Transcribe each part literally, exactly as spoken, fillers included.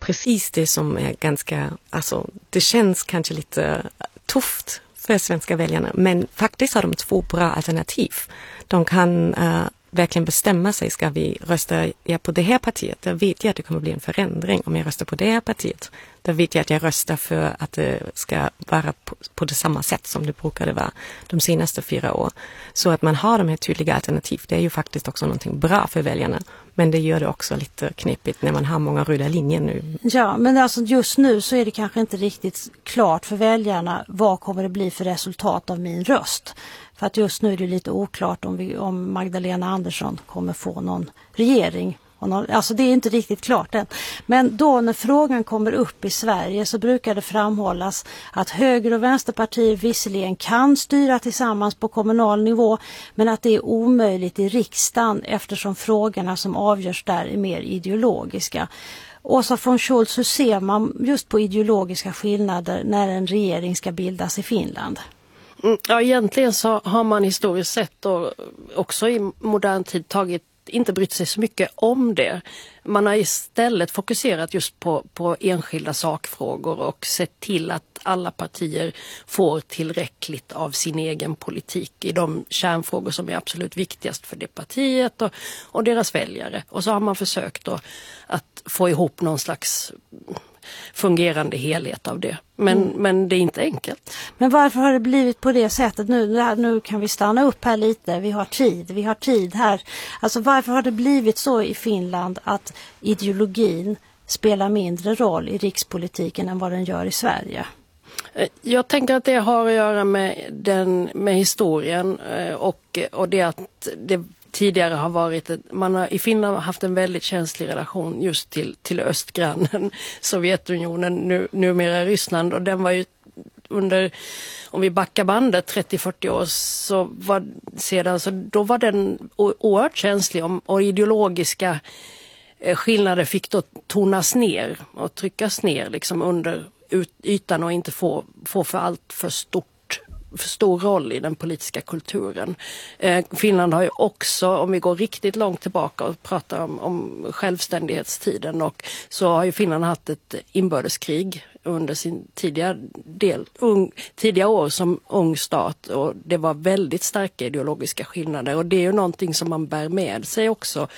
precis det som är ganska, alltså det känns kanske lite tufft för svenska väljarna, men faktiskt har de två bra alternativ. De kan uh, verkligen bestämma sig, ska vi rösta ja, på det här partiet? Där vet jag att det kommer bli en förändring. Om jag röstar på det här partiet, där vet jag att jag röstar för att det ska vara på, på det samma sätt som det brukade vara de senaste fyra år. Så att man har de här tydliga alternativ, det är ju faktiskt också någonting bra för väljarna. Men det gör det också lite knepigt när man har många röda linjer nu. Ja, men alltså just nu så är det kanske inte riktigt klart för väljarna vad kommer det bli för resultat av min röst. För att just nu är det lite oklart om, vi, om Magdalena Andersson kommer få någon regering. Alltså det är inte riktigt klart än. Men då när frågan kommer upp i Sverige så brukar det framhållas att höger- och vänsterpartier visserligen kan styra tillsammans på kommunal nivå, men att det är omöjligt i riksdagen eftersom frågorna som avgörs där är mer ideologiska. Åsa von Scholz, hur ser man just på ideologiska skillnader när en regering ska bildas i Finland? Ja, egentligen så har man historiskt sett och också i modern tid tagit inte brytt sig så mycket om det. Man har istället fokuserat just på, på enskilda sakfrågor och sett till att alla partier får tillräckligt av sin egen politik i de kärnfrågor som är absolut viktigast för det partiet och, och deras väljare. Och så har man försökt då att få ihop någon slags fungerande helhet av det. Men, mm. men det är inte enkelt. Men varför har det blivit på det sättet nu? Nu kan vi stanna upp här lite. Vi har tid. Vi har tid här. Alltså varför har det blivit så i Finland att ideologin spelar mindre roll i rikspolitiken än vad den gör i Sverige? Jag tänker att det har att göra med, den, med historien och, och det att det tidigare har varit, ett, man har i Finland haft en väldigt känslig relation just till, till östgrannen, Sovjetunionen, nu, numera Ryssland, och den var ju under, om vi backar bandet trettio till fyrtio år så var, sedan, så då var den oerhört känslig om, och ideologiska skillnader fick då tonas ner och tryckas ner liksom under ut, ytan och inte få, få för allt för stort för stor roll i den politiska kulturen. Eh, Finland har ju också, om vi går riktigt långt tillbaka och pratar om, om självständighetstiden, och så har ju Finland haft ett inbördeskrig under sin tidiga, del, ung, tidiga år som ung stat, och det var väldigt starka ideologiska skillnader, och det är ju någonting som man bär med sig också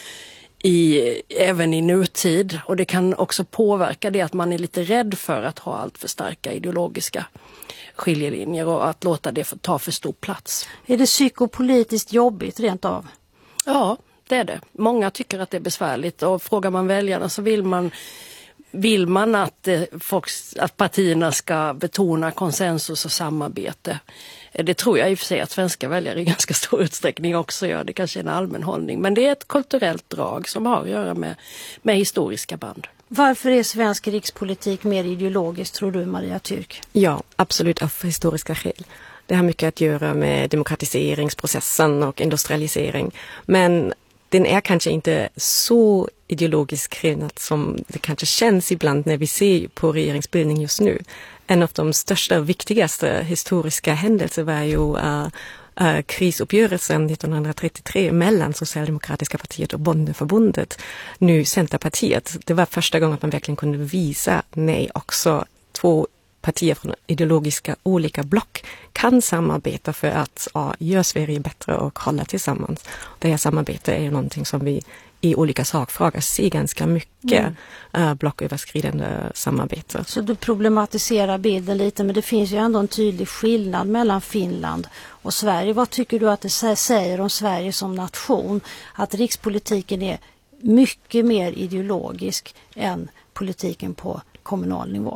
I, även i nutid, och det kan också påverka det att man är lite rädd för att ha allt för starka ideologiska skiljelinjer och att låta det få ta för stor plats. Är det psykopolitiskt jobbigt rent av? Ja, det är det. Många tycker att det är besvärligt, och frågar man väljarna så vill man vill man att, eh, folk, att partierna ska betona konsensus och samarbete. Det tror jag i och för sig att svenska väljare i ganska stor utsträckning också gör. Det kanske är en allmän hållning. Men det är ett kulturellt drag som har att göra med, med historiska band. Varför är svensk rikspolitik mer ideologisk, tror du, Maria Türk? Ja, absolut av historiska skäl. Det har mycket att göra med demokratiseringsprocessen och industrialisering. Men den är kanske inte så ideologisk skillnad som det kanske känns ibland när vi ser på regeringsbildning just nu. En av de största och viktigaste historiska händelser var ju uh, uh, krisuppgörelsen nittonhundratrettiotre mellan Socialdemokratiska partiet och Bondeförbundet, nu Centerpartiet. Det var första gången att man verkligen kunde visa nej också två partier från ideologiska olika block kan samarbeta för att ja, göra Sverige bättre och hålla tillsammans. Det här samarbetet är ju någonting som vi i olika sakfrågor ser ganska mycket mm. uh, blocköverskridande samarbete. Så du problematiserar bilden lite, men det finns ju ändå en tydlig skillnad mellan Finland och Sverige. Vad tycker du att det säger om Sverige som nation? Att rikspolitiken är mycket mer ideologisk än politiken på kommunal nivå?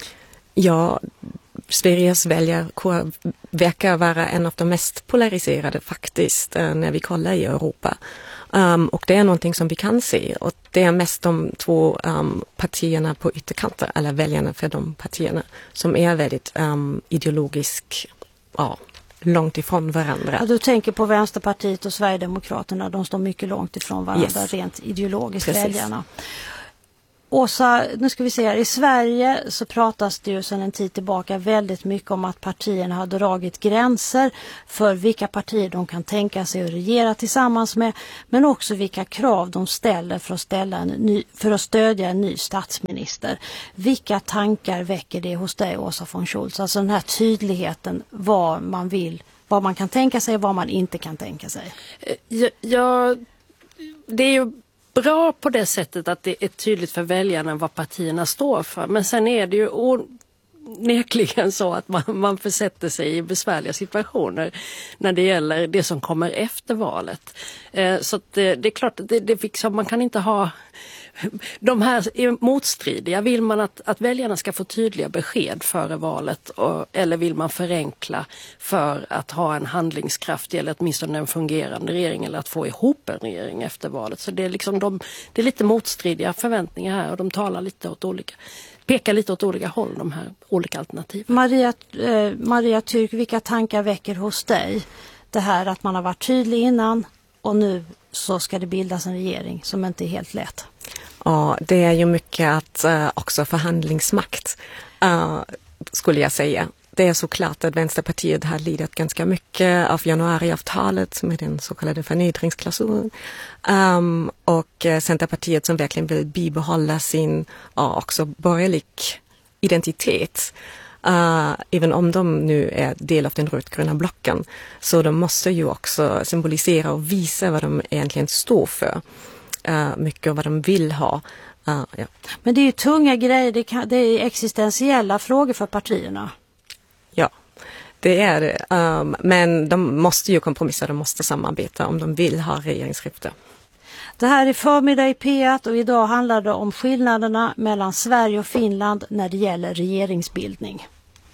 Ja, Sveriges väljarkår verkar vara en av de mest polariserade faktiskt när vi kollar i Europa. Um, och det är någonting som vi kan se, och det är mest de två um, partierna på ytterkanten, eller väljarna för de partierna, som är väldigt um, ideologiskt ja, långt ifrån varandra. Ja, du tänker på Vänsterpartiet och Sverigedemokraterna, de står mycket långt ifrån varandra, yes. Rent ideologiskt. Precis. Väljarna. Åsa, nu ska vi se här. I Sverige så pratas det ju sedan en tid tillbaka väldigt mycket om att partierna har dragit gränser för vilka partier de kan tänka sig att regera tillsammans med, men också vilka krav de ställer för att, ställa en ny, för att stödja en ny statsminister. Vilka tankar väcker det hos dig, Åsa von Scholz? Alltså den här tydligheten, vad man vill, vad man kan tänka sig och vad man inte kan tänka sig. Ja, ja det är ju bra på det sättet att det är tydligt för väljarna vad partierna står för. Men sen är det ju onekligen så att man, man försätter sig i besvärliga situationer när det gäller det som kommer efter valet. Eh, så att det, det är klart att det, det liksom, man kan inte ha... De här är motstridiga. Vill man att, att väljarna ska få tydliga besked före valet och, eller vill man förenkla för att ha en handlingskraftig eller åtminstone en fungerande regering eller att få ihop en regering efter valet. Så det är, liksom de, det är lite motstridiga förväntningar här och de talar lite åt olika, pekar lite åt olika håll, de här olika alternativen. Maria, eh, Maria Türk, vilka tankar väcker hos dig det här att man har varit tydlig innan och nu så ska det bildas en regering som inte är helt lätt? Ja, det är ju mycket att uh, också förhandlingsmakt, uh, skulle jag säga. Det är såklart att Vänsterpartiet har lidit ganska mycket av januariavtalet med den så kallade förnedringsklausulen. Um, och uh, Centerpartiet som verkligen vill bibehålla sin uh, också borgerlig identitet. Uh, även om de nu är del av den rödgröna blocken. Så de måste ju också symbolisera och visa vad de egentligen står för. Uh, mycket vad de vill ha. Uh, ja. Men det är ju tunga grejer, det, kan, det är existentiella frågor för partierna. Ja, det är det. Um, men de måste ju kompromissa, de måste samarbeta om de vill ha regeringsskifte. Det här är Förmiddag i P ett och idag handlar det om skillnaderna mellan Sverige och Finland när det gäller regeringsbildning.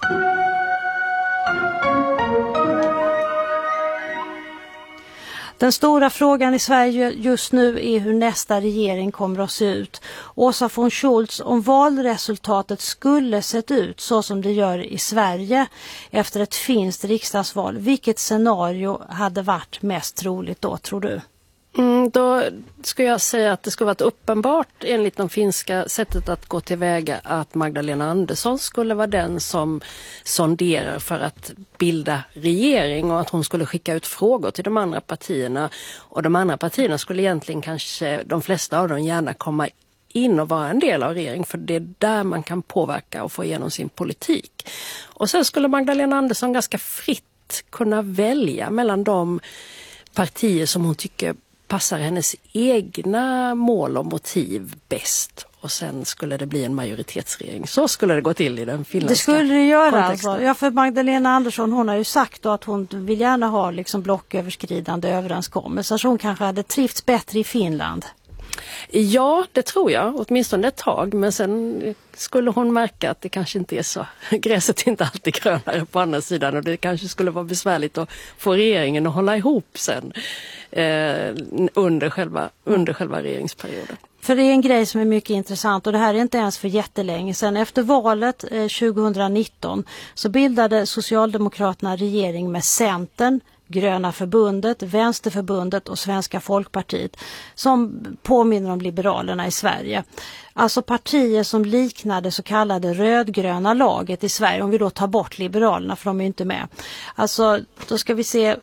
Den stora frågan i Sverige just nu är hur nästa regering kommer att se ut. Åsa von Scholz, om valresultatet skulle sett ut så som det gör i Sverige efter ett finskt riksdagsval, vilket scenario hade varit mest troligt då, tror du? Mm, då skulle jag säga att det skulle varit uppenbart enligt de finska sättet att gå tillväga att Magdalena Andersson skulle vara den som sonderar för att bilda regering och att hon skulle skicka ut frågor till de andra partierna och de andra partierna skulle egentligen kanske de flesta av dem gärna komma in och vara en del av regeringen för det är där man kan påverka och få igenom sin politik. Och sen skulle Magdalena Andersson ganska fritt kunna välja mellan de partier som hon tycker passar hennes egna mål och motiv bäst och sen skulle det bli en majoritetsregering. Så skulle det gå till i den finländska Det skulle det göra kontexten. alltså. Ja, för Magdalena Andersson, hon har ju sagt då att hon vill gärna ha liksom blocköverskridande överenskommelser så hon kanske hade trivts bättre i Finland. Ja, det tror jag, åtminstone ett tag, men sen skulle hon märka att det kanske inte är så. Gräset är inte alltid grönare på andra sidan och det kanske skulle vara besvärligt att få regeringen att hålla ihop sen eh, under, själva, under själva regeringsperioden. För det är en grej som är mycket intressant och det här är inte ens för jättelänge sedan. Efter valet eh, tjugonitton så bildade Socialdemokraterna regering med Centern, Gröna förbundet, Vänsterförbundet och Svenska folkpartiet som påminner om Liberalerna i Sverige. Alltså partier som liknade så kallade rödgröna laget i Sverige om vi då tar bort Liberalerna för de är inte med. Alltså då ska vi se eh,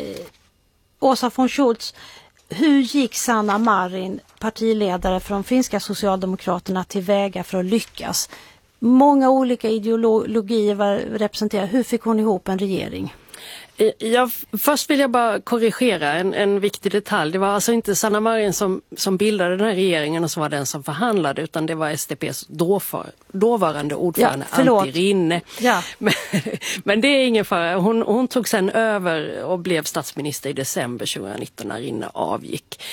Åsa von Scholz, hur gick Sanna Marin, partiledare för de finska Socialdemokraterna tillväga för att lyckas? Många olika ideologier var representerade. Hur fick hon ihop en regering? Ja, först vill jag bara korrigera en, en viktig detalj. Det var alltså inte Sanna Marin som, som bildade den här regeringen och som var den som förhandlade utan det var S D P:s dåfar, dåvarande ordförande ja, Antti Rinne. Ja. Men, men det är ingen fara. Hon, hon tog sen över och blev statsminister i december tjugonitton när Rinne avgick.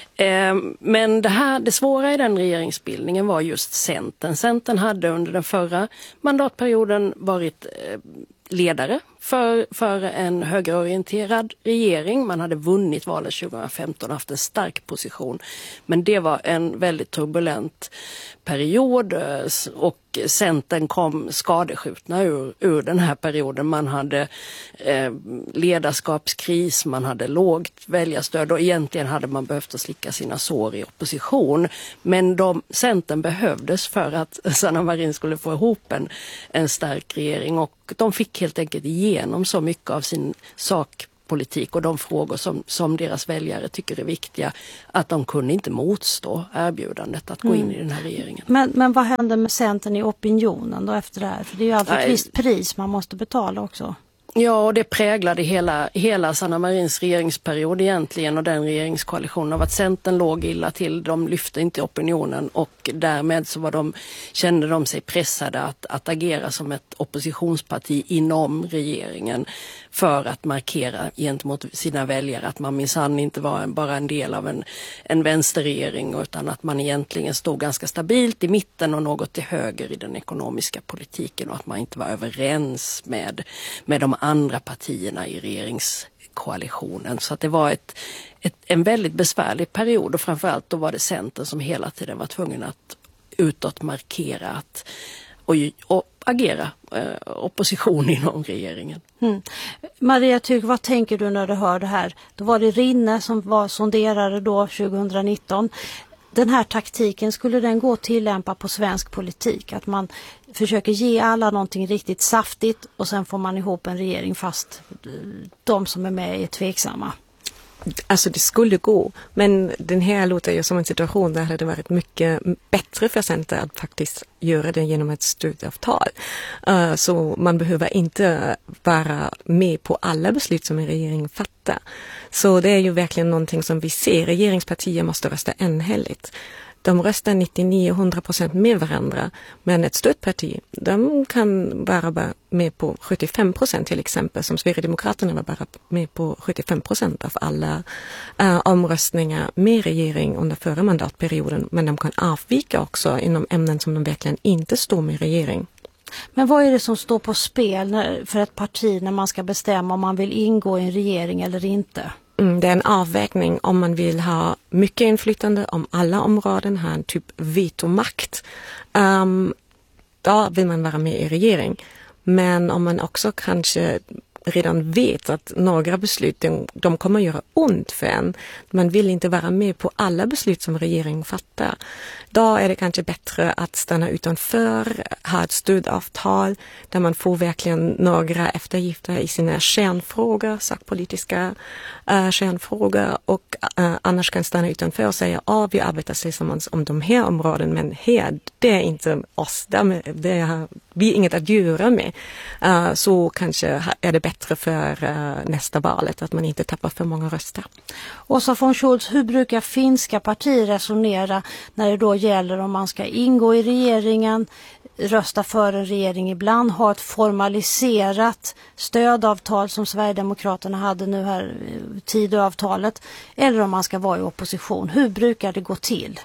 Men det, här, det svåra i den regeringsbildningen var just Centern. Centern hade under den förra mandatperioden varit ledare för, för en högerorienterad regering. Man hade vunnit valet tjugohundrafemton och haft en stark position. Men det var en väldigt turbulent period och Centern kom skadeskjutna ur, ur den här perioden. Man hade eh, ledarskapskris, man hade lågt väljarstöd och egentligen hade man behövt att slicka sina sår i opposition. Men de, Centern behövdes för att Sanna Marin skulle få ihop en, en stark regering och de fick helt enkelt igenom så mycket av sin sakpolitik och de frågor som, som deras väljare tycker är viktiga att de kunde inte motstå erbjudandet att gå in mm. i den här regeringen. Men, men vad hände med Centern i opinionen då efter det här? För det är ju alltid ett visst pris man måste betala också. Ja, och det präglade hela, hela Sanna Marins regeringsperiod egentligen och den regeringskoalitionen av att Centern låg illa till. De lyfte inte opinionen och därmed så var de, kände de sig pressade att, att agera som ett oppositionsparti inom regeringen för att markera gentemot sina väljare att man minsann inte var en, bara en del av en, en vänsterregering utan att man egentligen stod ganska stabilt i mitten och något till höger i den ekonomiska politiken och att man inte var överens med, med de andra partierna i regeringskoalitionen. Så att det var ett, ett, en väldigt besvärlig period och framförallt då var det Centern som hela tiden var tvungen att utåt markera att, och, och agera eh, opposition inom regeringen. Mm. Maria Tygg, vad tänker du när du hör det här? Då var det Rinne som var sonderare då tjugohundranitton. Den här taktiken, skulle den gå att tillämpa på svensk politik? Att man försöker ge alla någonting riktigt saftigt och sen får man ihop en regering fast de som är med är tveksamma. Alltså det skulle gå, men den här låter ju som en situation där det hade varit mycket bättre för Centern att faktiskt göra det genom ett stödavtal. Uh, så man behöver inte vara med på alla beslut som en regering fattar. Så det är ju verkligen någonting som vi ser. Regeringspartier måste rösta enhälligt. De röstar nittionio till hundra procent med varandra, men ett stödparti, de kan bara vara med på sjuttiofem procent till exempel, som Sverigedemokraterna var bara med på sjuttiofem procent av alla uh, omröstningar med regering under förra mandatperioden, men de kan avvika också inom ämnen som de verkligen inte står med regering. Men vad är det som står på spel när, för ett parti när man ska bestämma om man vill ingå i en regering eller inte? Mm, det är en avvägning om man vill ha mycket inflytande om alla områden, ha en typ vetomakt. Um, då vill man vara med i regering. Men om man också kanske redan vet att några beslut de, de kommer göra ont för en. Man vill inte vara med på alla beslut som regeringen fattar. Då är det kanske bättre att stanna utanför, ha ett stödavtal där man får verkligen några eftergifter i sina kärnfrågor, sakpolitiska uh, kärnfrågor och uh, annars kan stanna utanför och säga att oh, vi arbetar tillsammans om de här områden men här, det är inte oss, det har vi inget att göra med. Uh, så kanske är det bättre för uh, nästa valet att man inte tappar för många röster. Åsa von Scholz, hur brukar finska partier resonera när det då gäller om man ska ingå i regeringen, rösta för en regering ibland, ha ett formaliserat stödavtal som Sverigedemokraterna hade nu här, Tidöavtalet, eller om man ska vara i opposition? Hur brukar det gå till?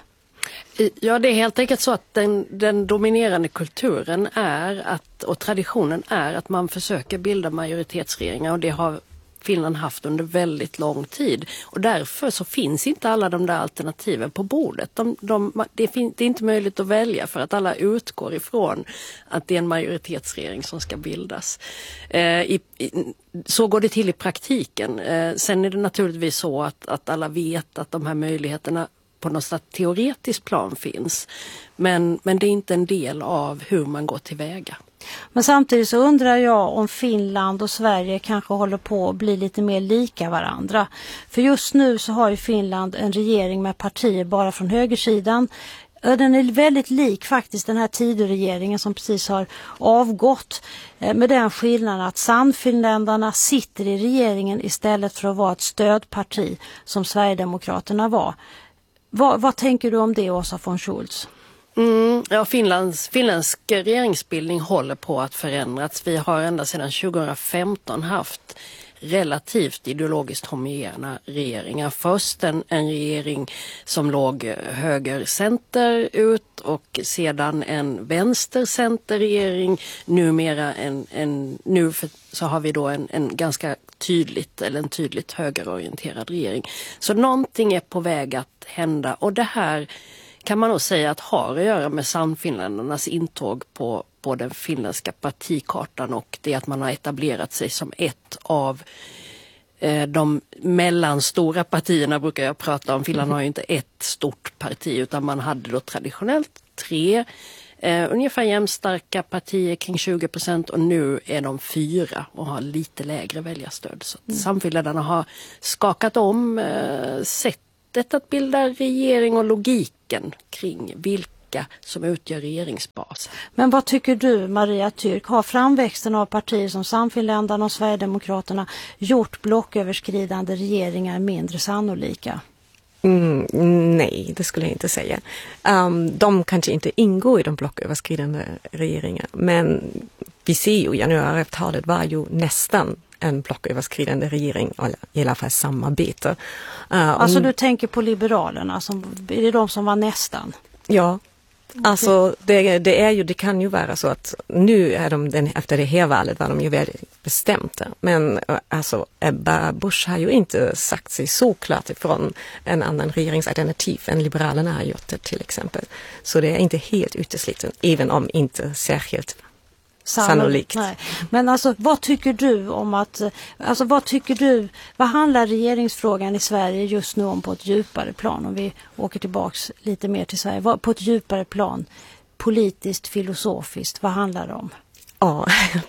Ja, det är helt enkelt så att den, den dominerande kulturen är att, och traditionen är att man försöker bilda majoritetsregeringar och det har Finland haft under väldigt lång tid. Och därför så finns inte alla de där alternativen på bordet. De, de, det, fin, det är inte möjligt att välja för att alla utgår ifrån att det är en majoritetsregering som ska bildas. Eh, i, i, så går det till i praktiken. Eh, sen är det naturligtvis så att, att alla vet att de här möjligheterna på något slags teoretiskt plan finns. Men, men det är inte en del av hur man går tillväga. Men samtidigt så undrar jag om Finland och Sverige kanske håller på att bli lite mer lika varandra. För just nu så har ju Finland en regering med partier bara från högersidan. Den är väldigt lik faktiskt den här Tidöregeringen som precis har avgått, med den skillnaden att Sannfinländarna sitter i regeringen istället för att vara ett stödparti som Sverigedemokraterna var. Vad, vad tänker du om det, Åsa von Scholz? Mm, ja, Finlands, finländsk regeringsbildning håller på att förändras. Vi har ända sedan tjugohundrafemton haft relativt ideologiskt homogena regeringar. Först en, en regering som låg höger-center ut och sedan en vänster-center-regering. Numera en, en, nu för, så har vi då en, en ganska tydligt eller en tydligt högerorienterad regering. Så någonting är på väg att hända, och det här kan man nog säga att har att göra med Sannfinländarnas intåg på, på den finländska partikartan, och det att man har etablerat sig som ett av eh, de mellanstora partierna, brukar jag prata om. Finland har ju inte ett stort parti, utan man hade då traditionellt tre eh, ungefär jämnstarka partier kring tjugo procent, och nu är de fyra och har lite lägre väljarstöd. Så mm. Sannfinländarna har skakat om eh, sätt att bilda regering och logiken kring vilka som utgör regeringsbas. Men vad tycker du, Maria Tyrk? Har framväxten av partier som Sannfinländarna och Sverigedemokraterna gjort blocköverskridande regeringar mindre sannolika? Mm, nej, det skulle jag inte säga. Um, de kanske inte ingår i de blocköverskridande regeringarna, men vi ser ju januariavtalet var ju nästan en blocköverskridande regering, eller i alla fall samarbete. Uh, alltså du tänker på Liberalerna, som, är det de som var nästan? Ja, alltså det, det är ju, det kan ju vara så att nu är de, den, efter det här valet var de ju väldigt bestämda. Men alltså Ebba Busch har ju inte sagt sig så klart ifrån en annan regeringsalternativ än Liberalerna har gjort det till exempel. Så det är inte helt uteslutet, även om inte särskilt sannolikt. Nej. Men alltså, vad tycker du om att, alltså vad tycker du, vad handlar regeringsfrågan i Sverige just nu om på ett djupare plan, om vi åker tillbaks lite mer till Sverige, vad, på ett djupare plan, politiskt, filosofiskt, vad handlar det om? Ja,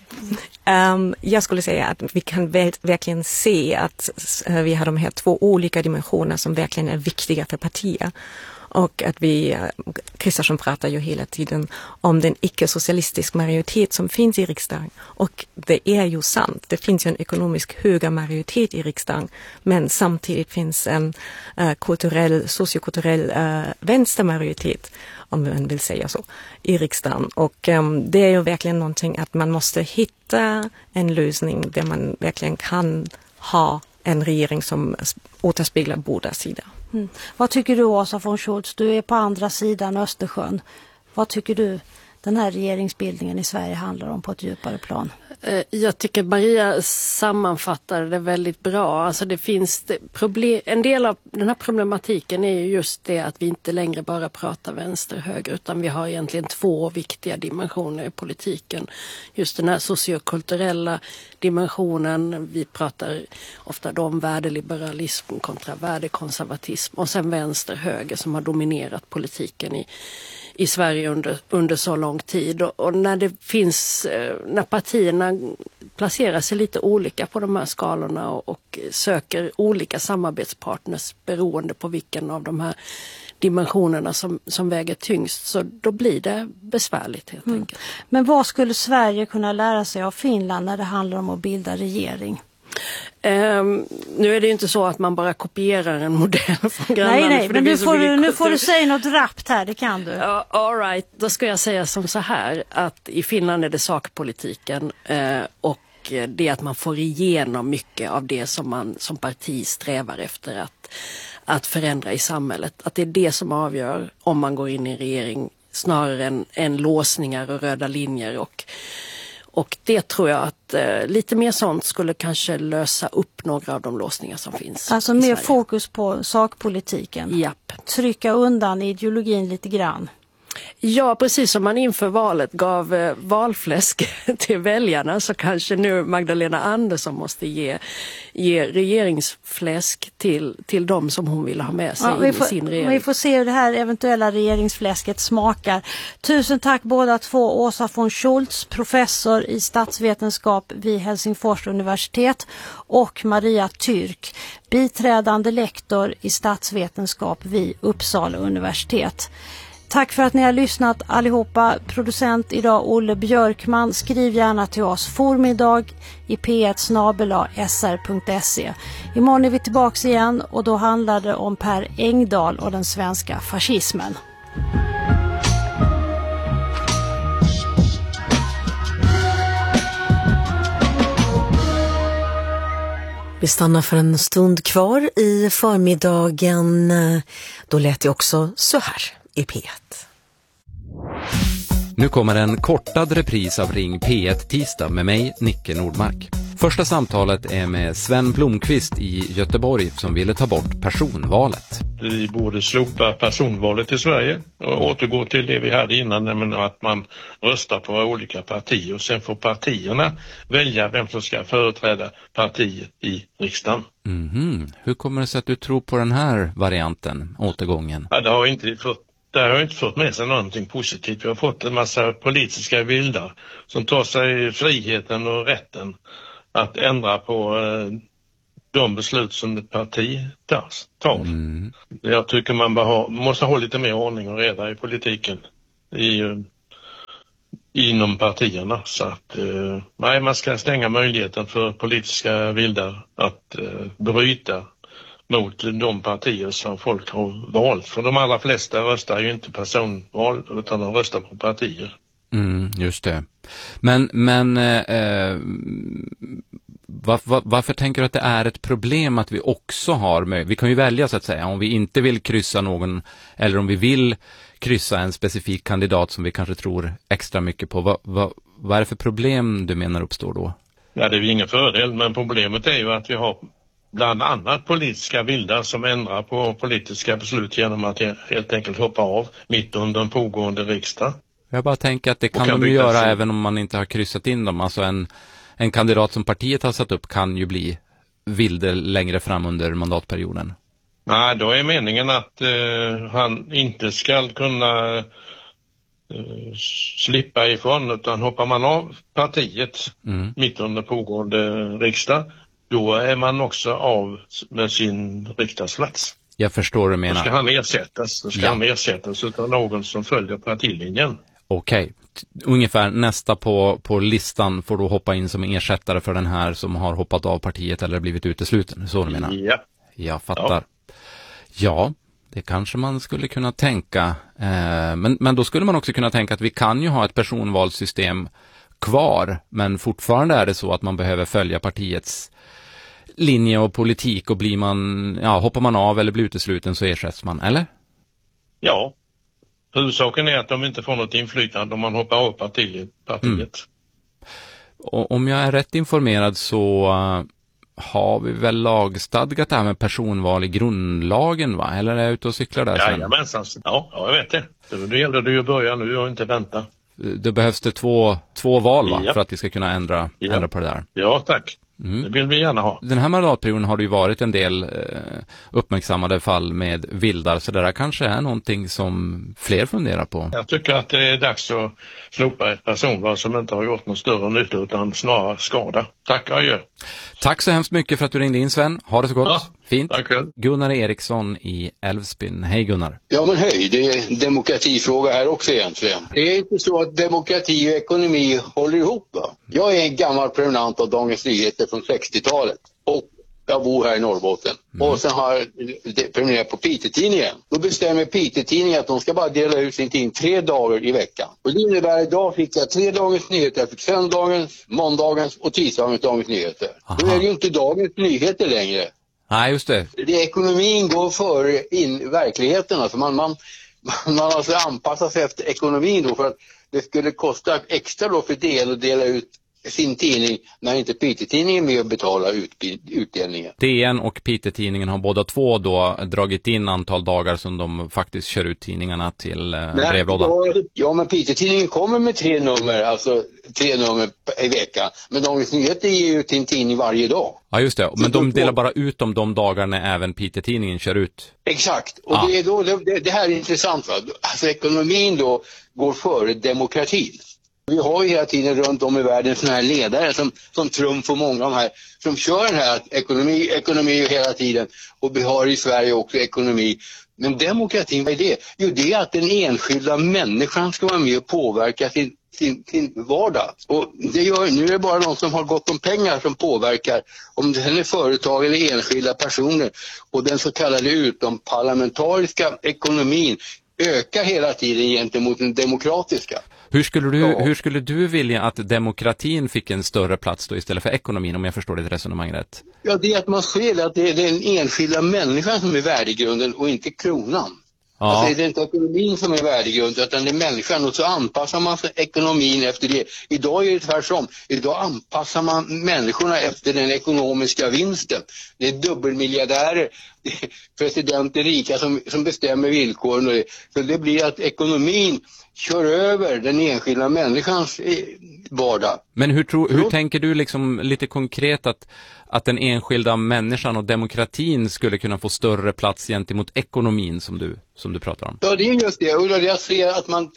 um, jag skulle säga att vi kan väl, verkligen se att vi har de här två olika dimensioner som verkligen är viktiga för partier. Och att vi, Kristersson pratar ju hela tiden om den icke-socialistisk majoritet som finns i riksdagen. Och det är ju sant, det finns ju en ekonomisk höga majoritet i riksdagen, men samtidigt finns en uh, kulturell, sociokulturell uh, vänstermajoritet, om man vill säga så, i riksdagen. Och um, det är ju verkligen någonting att man måste hitta en lösning där man verkligen kan ha en regering som återspeglar båda sidor. Mm. Vad tycker du, Åsa von Schultz? Du är på andra sidan Östersjön. Vad tycker du den här regeringsbildningen i Sverige handlar om på ett djupare plan? Jag tycker Maria sammanfattar det väldigt bra. Alltså det finns det problem, en del av den här problematiken är ju just det att vi inte längre bara pratar vänster höger, utan vi har egentligen två viktiga dimensioner i politiken. Just den här sociokulturella dimensionen, vi pratar ofta då om värdeliberalism kontra värdekonservatism, och sen vänster höger som har dominerat politiken i i Sverige under, under så lång tid. Och, och när det finns, när partierna placerar sig lite olika på de här skalorna och, och söker olika samarbetspartners beroende på vilken av de här dimensionerna som, som väger tyngst, så då blir det besvärligt helt mm. enkelt. Men vad skulle Sverige kunna lära sig av Finland när det handlar om att bilda regering? Um, nu är det ju inte så att man bara kopierar en modell från grannlandet. Nej, nej, men nu får, du, nu får du säga något rappt här, det kan du. Uh, all right, då ska jag säga som så här, att i Finland är det sakpolitiken uh, och det att man får igenom mycket av det som man som parti strävar efter att, att förändra i samhället. Att det är det som avgör om man går in i en regering snarare än, än låsningar och röda linjer. Och Och det tror jag att eh, lite mer sånt skulle kanske lösa upp några av de låsningar som finns. Alltså mer Sverige. Fokus på sakpolitiken. Japp. Trycka undan ideologin lite grann. Ja, precis som man inför valet gav eh, valfläsk till väljarna, så kanske nu Magdalena Andersson måste ge, ge regeringsfläsk till, till de som hon vill ha med sig ja, in får, i sin regering. Vi får se hur det här eventuella regeringsfläsket smakar. Tusen tack båda två. Åsa von Schultz, professor i statsvetenskap vid Helsingfors universitet, och Maria Tyrk, biträdande lektor i statsvetenskap vid Uppsala universitet. Tack för att ni har lyssnat allihopa. Producent idag Olle Björkman. Skriv gärna till oss formiddag i p ett snabel-a s r punkt se. Imorgon är vi tillbaks igen, och då handlar det om Per Engdahl och den svenska fascismen. Vi stannar för en stund kvar i förmiddagen. Då lät det också så här i P ett. Nu kommer en kortad repris av Ring P ett tisdag med mig, Nicke Nordmark. Första samtalet är med Sven Blomqvist i Göteborg som ville ta bort personvalet. Vi borde slopa personvalet i Sverige och återgå till det vi hade innan, nämligen att man röstar på olika partier och sen får partierna välja vem som ska företräda partiet i riksdagen. Mm-hmm. Hur kommer det sig att du tror på den här varianten, återgången? Ja, det har inte fått Det har inte fått med sig någonting positivt. Vi har fått en massa politiska vildar som tar sig friheten och rätten att ändra på eh, de beslut som ett parti tar. Mm. Jag tycker man bara ha, måste ha lite mer ordning och reda i politiken i, uh, inom partierna. Så att uh, nej, man ska stänga möjligheten för politiska vildar att uh, bryta mot de partier som folk har valt. För de allra flesta röstar ju inte personval utan de röstar på partier. Mm, just det. Men, men eh, var, var, varför tänker du att det är ett problem att vi också har möjlighet? Vi kan ju välja så att säga om vi inte vill kryssa någon eller om vi vill kryssa en specifik kandidat som vi kanske tror extra mycket på. Vad, vad, vad är det för problem du menar uppstår då? Ja, det är ju ingen fördel, men problemet är ju att vi har bland annat politiska vildar som ändrar på politiska beslut genom att helt enkelt hoppa av mitt under en pågående riksdag. Jag bara tänker att det kan, kan de ju göra sig även om man inte har kryssat in dem. Alltså en, en kandidat som partiet har satt upp kan ju bli vilde längre fram under mandatperioden. Nej, då är meningen att eh, han inte ska kunna eh, slippa ifrån, utan hoppar man av partiet mm. mitt under pågående riksdag, då är man också av med sin riksdagsplats. Jag förstår du menar. Då ska han ersättas. Då ska ja. han ersättas av någon som följer partilinjen. Okej. Okay. Ungefär nästa på, på listan får då hoppa in som ersättare för den här som har hoppat av partiet eller blivit utesluten. Så du menar? Ja. Jag fattar. Ja, ja det kanske man skulle kunna tänka. Eh, men, men då skulle man också kunna tänka att vi kan ju ha ett personvalssystem kvar. Men fortfarande är det så att man behöver följa partiets linje och politik, och blir man, ja, hoppar man av eller blir utesluten så ersätts man, eller? Ja. Huvudsaken är att de inte får något inflytande om man hoppar av partiet. partiet. Mm. Och om jag är rätt informerad så uh, har vi väl lagstadgat det här med personval i grundlagen, va? Eller är jag ute och cyklar där sen? Jajamensan. Ja, ja, jag vet det. Det gäller det ju att börja nu och inte vänta. Det behövs det två, två val, va? Ja. För att vi ska kunna ändra, ja. ändra på det där. Ja, tack. Mm. Det vill vi gärna ha. Den här mandatperioden har det ju varit en del eh, uppmärksammade fall med vildar, så det där kanske är någonting som fler funderar på. Jag tycker att det är dags att slopa ett personval som inte har gjort någon större nytta utan snarare skada. Tack och adjö. Tack så hemskt mycket för att du ringde in, Sven. Ha det så gott. Ja, fint. Tack själv. Gunnar Eriksson i Älvsbyn. Hej Gunnar. Ja men hej, det är en demokratifråga här också egentligen. Det är inte så att demokrati och ekonomi håller ihop, va? Jag är en gammal prenumerant av Dagens Nyheter från sextiotalet och jag bor här i Norrbotten. Mm. Och sen har jag prenumererat på Piteå-tidningen. Då bestämmer Piteå-tidningen att de ska bara dela ut sin tidning tre dagar i veckan. Och det innebär att idag fick jag tre Dagens Nyheter. Jag fick söndagens, måndagens och tisdagens Dagens Nyheter. Aha. Då är det ju inte Dagens Nyheter längre. Nej, just det. det ekonomin går före in verkligheten. Alltså man, man, man alltså anpassar sig efter ekonomin då, för att det skulle kosta extra då för del att dela ut sin tidning när inte Piteå-tidningen är med och betalar ut, utdelningen. D N och Piteå-tidningen har båda två då dragit in antal dagar som de faktiskt kör ut tidningarna till eh, brevlådan. Ja, men Piteå-tidningen kommer med tre nummer, alltså tre nummer i veckan. Men Dagens Nyheter ger ju till en tidning varje dag. Ja, just det. Men de delar bara ut om de dagar när även Piteå-tidningen kör ut. Exakt. Och ah. det, är då, det, det här är intressant, va? Alltså ekonomin då går före demokratin. Vi har ju hela tiden runt om i världen såna här ledare som, som Trump och många av de här som kör den här ekonomi, ekonomi hela tiden. Och vi har i Sverige också ekonomi. Men demokratin, vad är det? Jo, det är att den enskilda människan ska vara med och påverka sin, sin, sin vardag. Och det gör, nu är det bara de som har gott om pengar som påverkar. Om det är företag eller enskilda personer. Och den så kallade utomparlamentariska ekonomin ökar hela tiden gentemot den demokratiska. Hur skulle du, Ja. hur skulle du vilja att demokratin fick en större plats då istället för ekonomin, om jag förstår ditt resonemang rätt? Ja, det är att man ser att det är den enskilda människan som är värdegrunden och inte kronan. Ja. Alltså det är inte ekonomin som är värdegrunden utan det är människan, och så anpassar man ekonomin efter det. Idag är det tvärtom. Idag anpassar man människorna efter den ekonomiska vinsten. Det är dubbelmiljardärer, det är presidenter rika som, som bestämmer villkoren. Och det. Så det blir att ekonomin kör över den enskilda människans vardag. Men hur, tro, hur tänker du liksom lite konkret att, att den enskilda människan och demokratin skulle kunna få större plats gentemot ekonomin som du, som du pratar om? Ja, det är just det. Och jag ser att man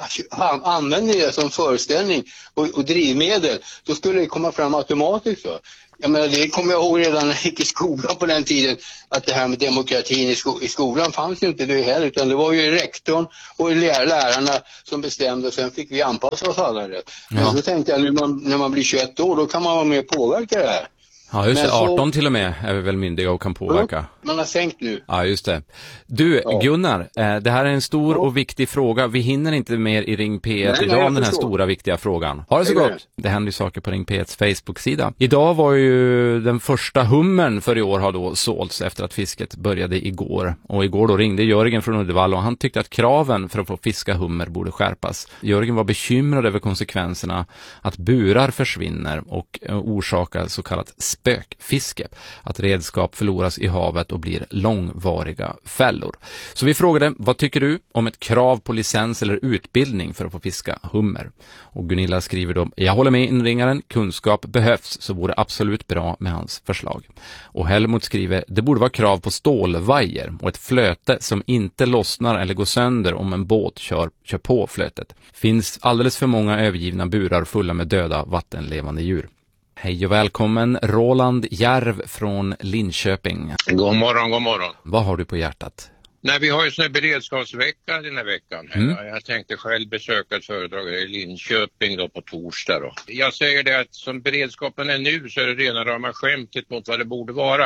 använder det som föreställning och, och drivmedel, då skulle det komma fram automatiskt. Så. Jag menar, det kommer jag ihåg redan när jag gick i skolan på den tiden, att det här med demokratin i, sko- i skolan fanns ju inte det heller, utan det var ju rektorn och lär- lärarna som bestämde, och sen fick vi anpassa oss alla rätt. Men Ja. så tänkte jag, när man, när man blir tjugoett år, då kan man vara med och påverka det här. Ja, just Men det. så- arton till och med är vi väl myndiga och kan påverka. Man har sänkt nu. Ja, just det. Du, Ja. Gunnar, eh, det här är en stor Ja. och viktig fråga. Vi hinner inte mer i Ring P ett Nej, nej, idag jag om den här förstår. stora viktiga frågan. Ha det så Det är gott. Det händer ju saker på Ring P etts Facebook-sida. Idag var ju den första hummern för i år har då sålts efter att fisket började igår. Och igår då ringde Jörgen från Uddevalla och han tyckte att kraven för att få fiska hummer borde skärpas. Jörgen var bekymrad över konsekvenserna att burar försvinner och eh, orsakar så kallat spökfiske. Att redskap förloras i havet och blir långvariga fällor. Så vi frågade, vad tycker du om ett krav på licens eller utbildning för att få fiska hummer? Och Gunilla skriver då, jag håller med inringaren, kunskap behövs, så vore absolut bra med hans förslag. Och Helmut skriver, det borde vara krav på stålvajer och ett flöte som inte lossnar eller går sönder om en båt kör, kör på flötet. Finns alldeles för många övergivna burar fulla med döda vattenlevande djur. Hej och välkommen Roland Järv från Linköping. God morgon, god morgon. Vad har du på hjärtat? Nej, vi har ju sån här beredskapsvecka den här veckan. Mm. Jag tänkte själv besöka ett företag i Linköping då på torsdag då. Jag säger det att som beredskapen är nu så är det rena rama skämtet mot vad det borde vara.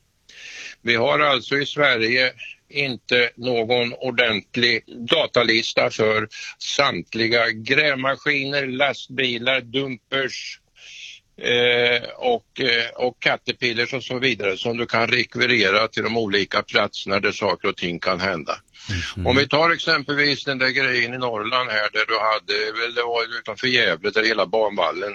Vi har alltså i Sverige inte någon ordentlig datalista för samtliga grävmaskiner, lastbilar, dumpers, Eh, och, eh, och caterpillars och så vidare som du kan rekvirera till de olika platserna där saker och ting kan hända. Mm. Om vi tar exempelvis den där grejen i Norrland här där du hade, väl det var utanför Gävle där hela banvallen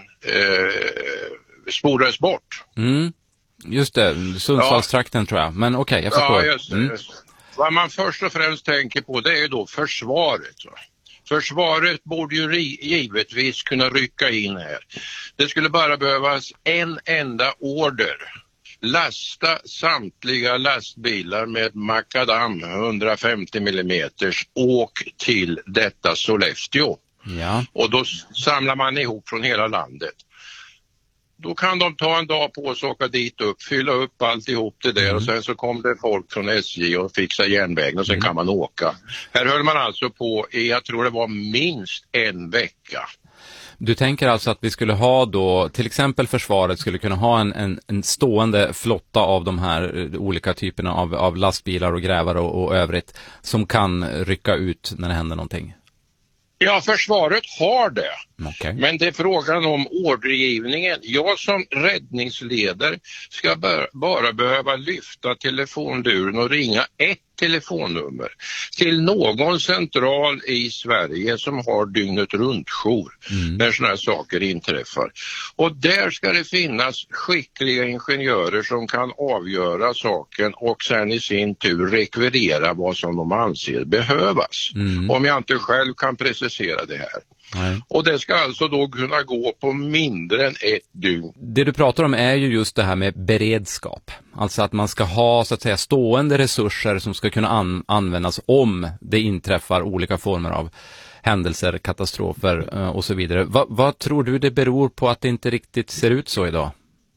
eh, spårades bort. Mm. Just det, Sundsvallstrakten ja. tror jag. Men okej, okay, jag förstår. Ja, just det, mm. just det. Vad man först och främst tänker på det är ju då försvaret. Va? Försvaret borde ju givetvis kunna rycka in här. Det skulle bara behövas en enda order. Lasta samtliga lastbilar med makadam hundrafemtio millimeter. Åk till detta Sollefteå. Ja. Och då samlar man ihop från hela landet. Då kan de ta en dag på sig och åka dit upp, fylla upp alltihop det där mm. och sen så kom det folk från S J och fixar järnvägen och sen mm. kan man åka. Här höll man alltså på i, jag tror det var minst en vecka. Du tänker alltså att vi skulle ha då, till exempel försvaret skulle kunna ha en, en, en stående flotta av de här olika typerna av, av lastbilar och grävare och, och övrigt som kan rycka ut när det händer någonting? Ja, försvaret har det. Okay. Men det är frågan om ordergivningen. Jag som räddningsledare ska bara, bara behöva lyfta telefonluren och ringa ett telefonnummer till någon central i Sverige som har dygnet runt jour mm. när sådana här saker inträffar. Och där ska det finnas skickliga ingenjörer som kan avgöra saken och sen i sin tur rekvirera vad som de anser behövas. Mm. Om jag inte själv kan precisera det här. Nej. Och det ska alltså då kunna gå på mindre än ett dygn. Det du pratar om är ju just det här med beredskap. Alltså att man ska ha så att säga stående resurser som ska kunna an- användas om det inträffar olika former av händelser, katastrofer eh, och så vidare. Va- vad tror du det beror på att det inte riktigt ser ut så idag?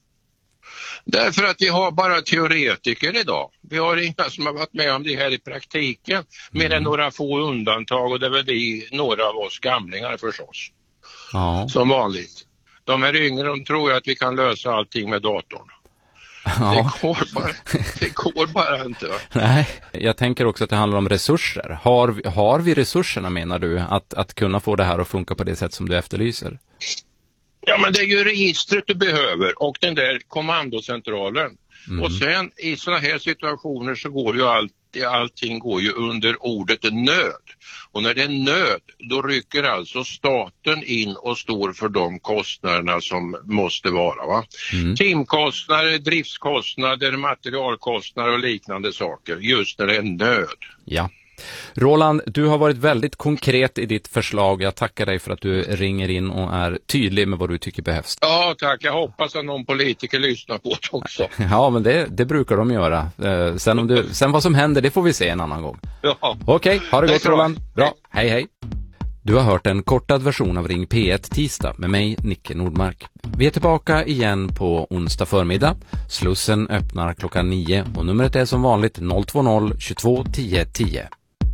Därför att vi har bara teoretiker idag. Vi har inga som har varit med om det här i praktiken. Mm. Mer än några få undantag och det är väl vi, några av oss gamlingar förstås. Ja. Som vanligt. De här yngre de tror att vi kan lösa allting med datorn. Ja. Det, går bara, det går bara inte. Va? Nej, jag tänker också att det handlar om resurser. Har vi, har vi resurserna, menar du, att, att kunna få det här att funka på det sätt som du efterlyser? Ja, men det är ju registret du behöver och den där kommandocentralen. Mm. Och sen i såna här situationer så går ju allt, allting går ju under ordet nöd. Och när det är nöd, då rycker alltså staten in och står för de kostnaderna som måste vara. Va? Mm. Timkostnader, driftskostnader, materialkostnader och liknande saker, just när det är nöd. Ja. Roland, du har varit väldigt konkret i ditt förslag. Jag tackar dig för att du ringer in och är tydlig med vad du tycker behövs. Ja, tack. Jag hoppas att någon politiker lyssnar på det också. Ja, men det, det brukar de göra. Eh, sen, om du, sen vad som händer, det får vi se en annan gång. Ja. Okej, ha det gott, Roland. Bra, hej hej. Du har hört en kortad version av Ring P ett tisdag med mig, Nicke Nordmark. Vi är tillbaka igen på onsdag förmiddag. Slussen öppnar klockan nio och numret är som vanligt noll två noll tjugotvå tio tio.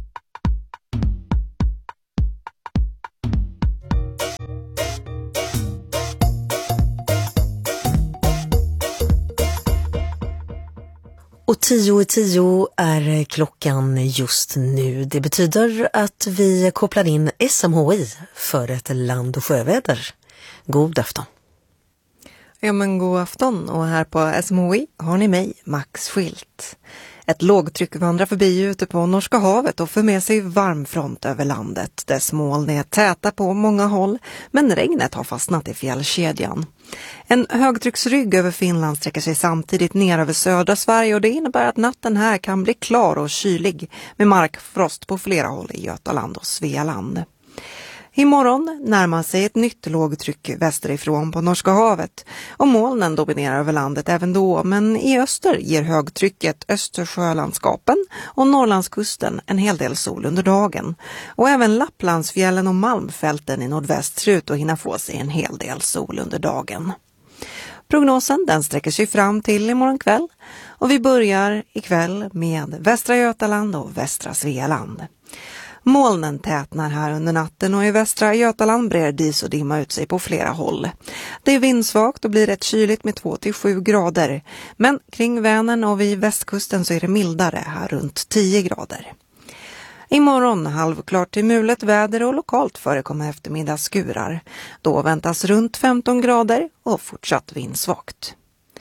Och tio i tio är klockan just nu. Det betyder att vi kopplar in S M H I för ett land- och sjöväder. God afton. Ja, men god afton, och här på S M H I har ni mig, Max Schilt. Ett lågtryck vandrar förbi ute på Norska havet och för med sig varmfront över landet. Dess moln är täta på många håll, men regnet har fastnat i fjällkedjan. En högtrycksrygg över Finland sträcker sig samtidigt ner över södra Sverige, och det innebär att natten här kan bli klar och kylig med markfrost på flera håll i Götaland och Svealand. Imorgon närmar sig ett nytt lågtryck västerifrån på Norska havet, och molnen dominerar över landet även då, men i öster ger högtrycket Östersjölandskapen och Norrlandskusten en hel del sol under dagen, och även Lapplandsfjällen och Malmfälten i nordväst ser ut att hinna få sig en hel del sol under dagen. Prognosen den sträcker sig fram till imorgon kväll, och vi börjar ikväll med västra Götaland och västra Svealand. Molnen tätnar här under natten, och i västra Götaland brer dis och dimma ut sig på flera håll. Det är vindsvagt och blir rätt kyligt med två till sju grader. Men kring Vänern och vid västkusten så är det mildare, här runt tio grader. Imorgon halvklart till mulet väder och lokalt förekommer eftermiddagsskurar. Då väntas runt femton grader och fortsatt vindsvagt.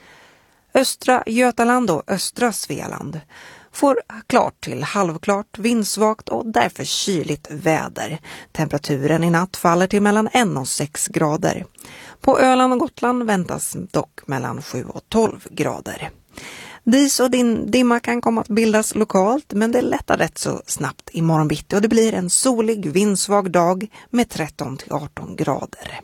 Östra Götaland och östra Svealand får klart till halvklart, vindsvagt och därför kyligt väder. Temperaturen i natt faller till mellan en och sex grader. På Öland och Gotland väntas dock mellan sju och tolv grader. Dis och din dimma kan komma att bildas lokalt, men det lättar rätt så snabbt i morgonbitti, och det blir en solig, vindsvag dag med tretton till arton grader.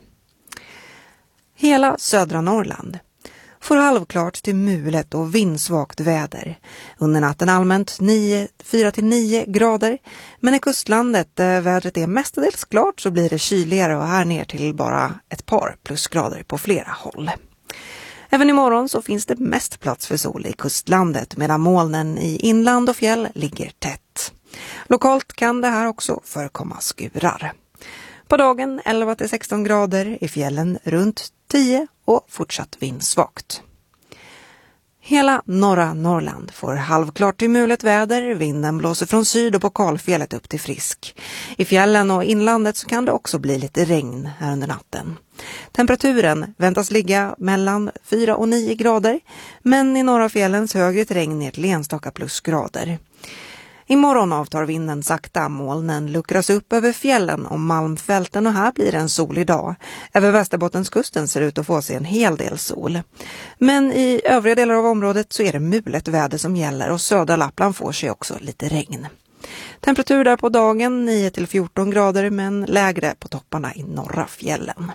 Hela södra Norrland får halvklart till mulet och vindsvagt väder. Under natten allmänt fyra till nio grader, men i kustlandet där vädret är mestadels klart så blir det kyligare, och här ner till bara ett par plusgrader på flera håll. Även imorgon så finns det mest plats för sol i kustlandet, medan molnen i inland och fjäll ligger tätt. Lokalt kan det här också förekomma skurar. På dagen elva till sexton grader, i fjällen runt tio och fortsatt vindsvagt. Hela norra Norrland får halvklart till mulet väder, vinden blåser från syd och på kalfjället upp till frisk. I fjällen och inlandet så kan det också bli lite regn här under natten. Temperaturen väntas ligga mellan fyra och nio grader, men i norra fjällens högre regn ner till enstaka plusgrader. Imorgon avtar vinden sakta, molnen luckras upp över fjällen och Malmfälten, och här blir det en solig dag. Över Västerbottenskusten ser ut att få sig en hel del sol. Men i övriga delar av området så är det mulet väder som gäller, och södra Lappland får sig också lite regn. Temperatur där på dagen nio till fjorton grader, men lägre på topparna i norra fjällen.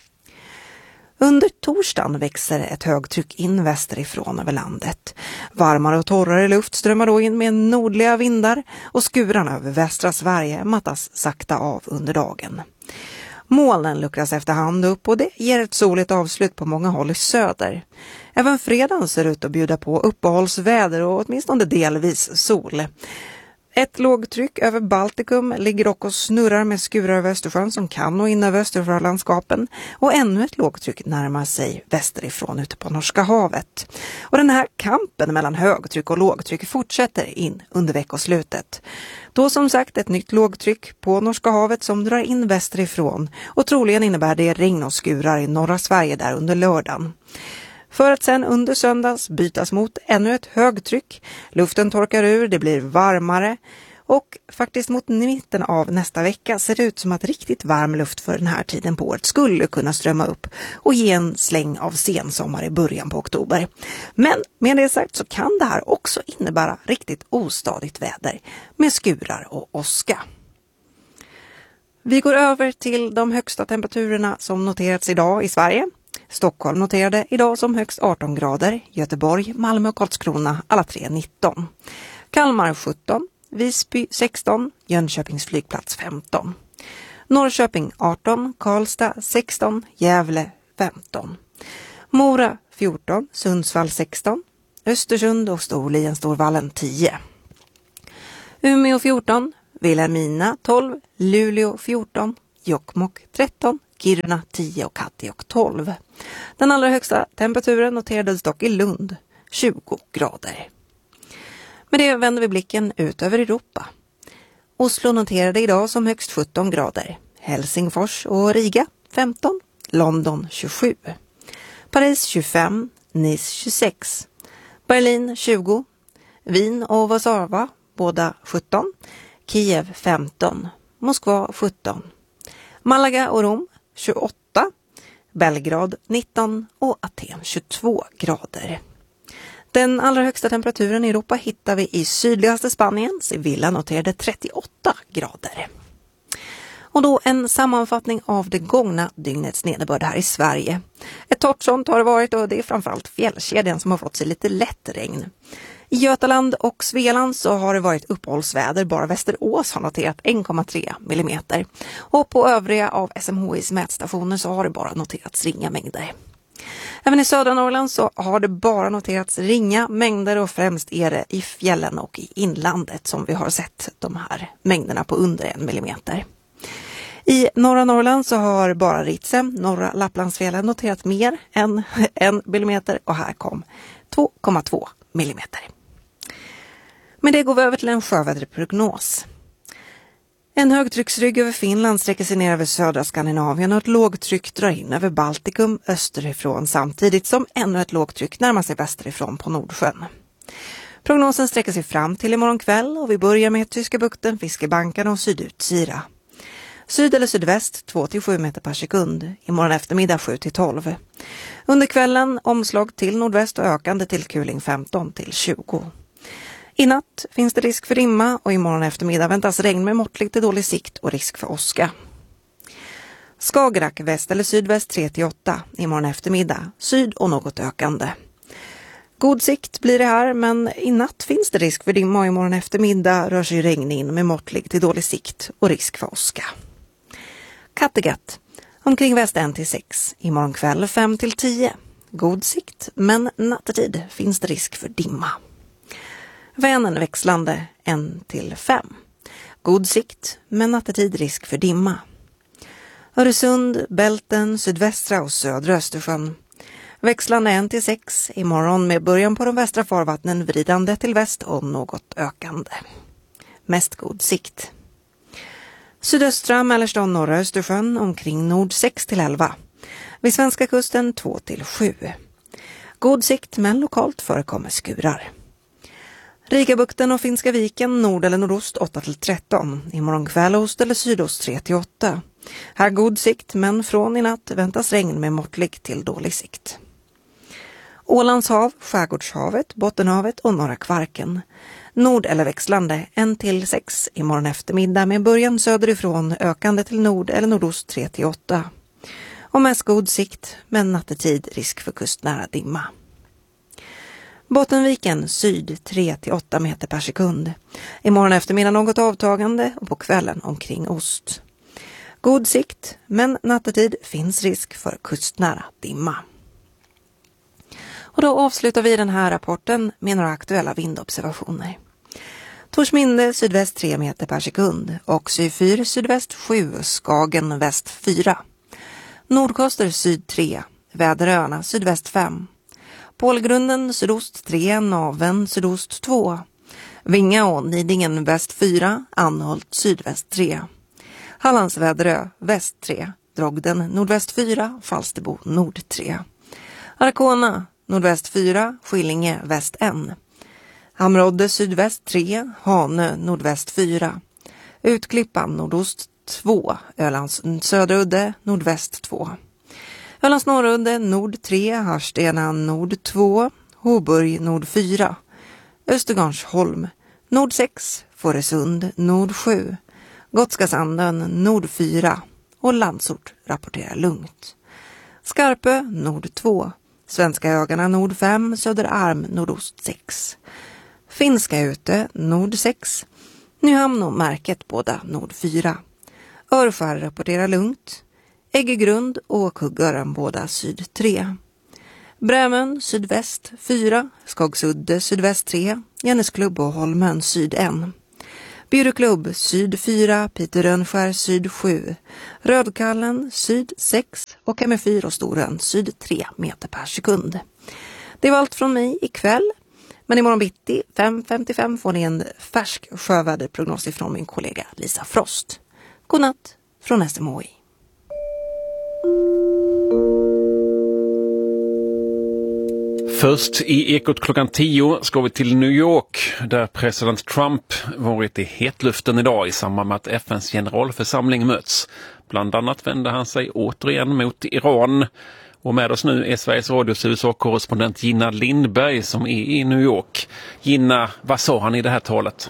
Under torsdagen växer ett högtryck in västerifrån över landet. Varmare och torrare luft strömmar då in med nordliga vindar, och skurarna över västra Sverige mattas sakta av under dagen. Molnen luckras efterhand upp, och det ger ett soligt avslut på många håll i söder. Även fredagen ser ut att bjuda på uppehållsväder och åtminstone delvis sol. Ett lågtryck över Baltikum ligger dock och snurrar med skurar över Östersjön som kan nå in över Östersjölandskapen, och ännu ett lågtryck närmar sig västerifrån ute på Norska havet. Och den här kampen mellan högtryck och lågtryck fortsätter in under veckoslutet. Då som sagt ett nytt lågtryck på Norska havet som drar in västerifrån, och troligen innebär det regn och skurar i norra Sverige där under lördagen. För att sen under söndags bytas mot ännu ett högtryck. Luften torkar ur, det blir varmare, och faktiskt mot mitten av nästa vecka ser det ut som att riktigt varm luft för den här tiden på året skulle kunna strömma upp och ge en släng av sensommar i början på oktober. Men med det sagt så kan det här också innebära riktigt ostadigt väder med skurar och åska. Vi går över till de högsta temperaturerna som noterats idag i Sverige. Stockholm noterade idag som högst arton grader, Göteborg, Malmö och Karlskrona alla tre nitton. Kalmar sjutton, Visby sexton, Jönköpings flygplats femton. Norrköping arton, Karlstad sexton, Gävle femton. Mora fjorton, Sundsvall sexton, Östersund och Storlien Storvallen tio. Umeå fjorton, Vilhelmina tolv, Luleå fjorton, Jokkmokk tretton, Kiruna tio och Kattegatt tolv. Den allra högsta temperaturen noterades dock i Lund, tjugo grader. Med det vänder vi blicken ut över Europa. Oslo noterade idag som högst sjutton grader. Helsingfors och Riga femton, London tjugosju. Paris tjugofem, Nice tjugosex. Berlin tjugo, Wien och Warszawa båda sjutton. Kiev femton, Moskva sjutton. Malaga och Rom tjugoåtta, Belgrad nitton och Aten tjugotvå grader. Den allra högsta temperaturen i Europa hittar vi i sydligaste Spanien. Sevilla noterade trettioåtta grader. Och då en sammanfattning av det gångna dygnets nederbörd här i Sverige. Ett torrt sånt har det varit, och det är framförallt fjällkedjan som har fått sig lite lätt regn. I Götaland och Svealand så har det varit uppehållsväder. Bara Västerås har noterat en komma tre millimeter. Och på övriga av S M H I:s mätstationer så har det bara noterats ringa mängder. Även i södra Norrland så har det bara noterats ringa mängder, och främst är det i fjällen och i inlandet som vi har sett de här mängderna på under en millimeter. I norra Norrland så har bara Ritsem, norra Lapplandsfjällen, noterat mer än en millimeter, och här kom två komma två millimeter. Med det går vi över till en sjöväderprognos. En högtrycksrygg över Finland sträcker sig ner över södra Skandinavien, och ett lågtryck drar in över Baltikum österifrån, samtidigt som ännu ett lågtryck närmar sig västerifrån på Nordsjön. Prognosen sträcker sig fram till imorgon kväll, och vi börjar med Tyska bukten, Fiskebankarna och Sydutsira. Syd eller sydväst två till sju meter per sekund, imorgon eftermiddag sju till tolv. Under kvällen omslag till nordväst och ökande till kuling femton till tjugo. I natt finns det risk för dimma, och imorgon eftermiddag väntas regn med måttlig till dålig sikt och risk för åska. Skagerrak väst eller sydväst tre till åtta, imorgon eftermiddag syd och något ökande. God sikt blir det här, men i natt finns det risk för dimma, och imorgon eftermiddag rör sig regn in med måttlig till dålig sikt och risk för åska. Kattegatt omkring väst ett till sex, imorgon kväll fem till tio. God sikt, men nattetid finns det risk för dimma. Vänern växlande ett till fem. God sikt, men nattetid risk för dimma. Öresund, Bälten, sydvästra och södra Östersjön. Växlande ett till sex, imorgon med början på de västra farvattnen vridande till väst och något ökande. Mest god sikt. Sydöstra, mellersta och norra Östersjön omkring nord sex till elva. Vid svenska kusten två till sju. God sikt, men lokalt förekommer skurar. Rigabukten och Finska viken nord eller nordost åtta till tretton. Imorgon kväll ost eller sydost tre till åtta. Här god sikt, men från i natt väntas regn med måttlig till dålig sikt. Ålands hav, Skärgårdshavet, Bottenhavet och norra Kvarken. Nord eller växlande ett till sex, imorgon eftermiddag med början söderifrån ökande till nord eller nordost tre till åtta. Och mest god sikt, men nattetid risk för kustnära dimma. Bottenviken syd tre till åtta meter per sekund. Imorgon eftermiddag något avtagande, och på kvällen omkring ost. God sikt, men nattetid finns risk för kustnära dimma. Och då avslutar vi den här rapporten med några aktuella vindobservationer. Torsminde sydväst tre meter per sekund och Syfyr sydväst sju, Skagen väst fyra. Nordkoster syd tre, Väderöarna sydväst fem. Pålgrunden sydost tre, Naven sydost två. Vinga och Nidingen väst fyra, Anholt sydväst tre. Hallands Väderö väst tre, Drogden nordväst fyra, Falsterbo nord tre. Arkona nordväst fyra, Skillinge väst ett. Hamrodde sydväst tre, Hanö nordväst fyra. Utklippan nordost två, Ölands söderudde nordväst två. Ölands norrudde nord tre, Harstena nord två, Hoburg nord fyra. Östergarnsholm nord sex, Fårösund nord sju. Gotska Sandön nord fyra och Landsort rapporterar lugnt. Skarpö nord två, Svenska ögarna nord fem, Söderarm nordost sex. Finska ute nord sex, Nyhamn och Märket båda nord fyra. Örskär rapporterar lugnt. Äggegrund och Kuggören båda syd tre. Brämön sydväst fyra, Skogsudde sydväst tre, Jennesklubb och Holmön syd ett. Byruklubb syd fyra, Piterönskär syd sju, Rödkallen syd sex och Hemmefyr och Storön syd tre meter per sekund. Det var allt från mig ikväll, men imorgon bitti fem femtiofem får ni en färsk sjöväderprognos ifrån min kollega Lisa Frost. God natt från S M H I. Först i Ekot klockan tio ska vi till New York där president Trump varit i hetluften idag i samband med att F N:s generalförsamling möts. Bland annat vände han sig återigen mot Iran. Och med oss nu är Sveriges Radios U S A-korrespondent Gina Lindberg som är i New York. Gina, vad sa han i det här talet?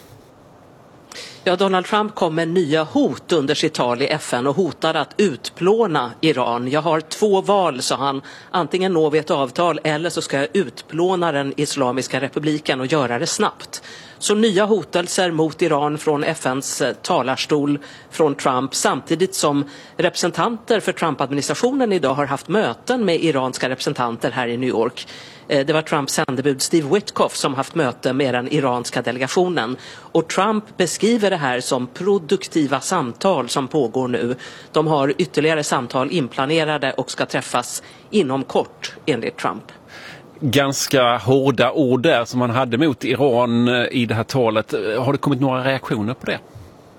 Ja, Donald Trump kom med nya hot under sitt tal i F N och hotade att utplåna Iran. Jag har två val, sa han. Antingen når vi ett avtal eller så ska jag utplåna den Islamiska republiken och göra det snabbt. Så nya hotelser mot Iran från F N:s talarstol från Trump, samtidigt som representanter för Trump-administrationen idag har haft möten med iranska representanter här i New York. Det var Trumps sändebud Steve Witkoff som haft möte med den iranska delegationen. Och Trump beskriver det här som produktiva samtal som pågår nu. De har ytterligare samtal inplanerade och ska träffas inom kort, enligt Trump. Ganska hårda ord där som han hade mot Iran i det här talet. Har det kommit några reaktioner på det?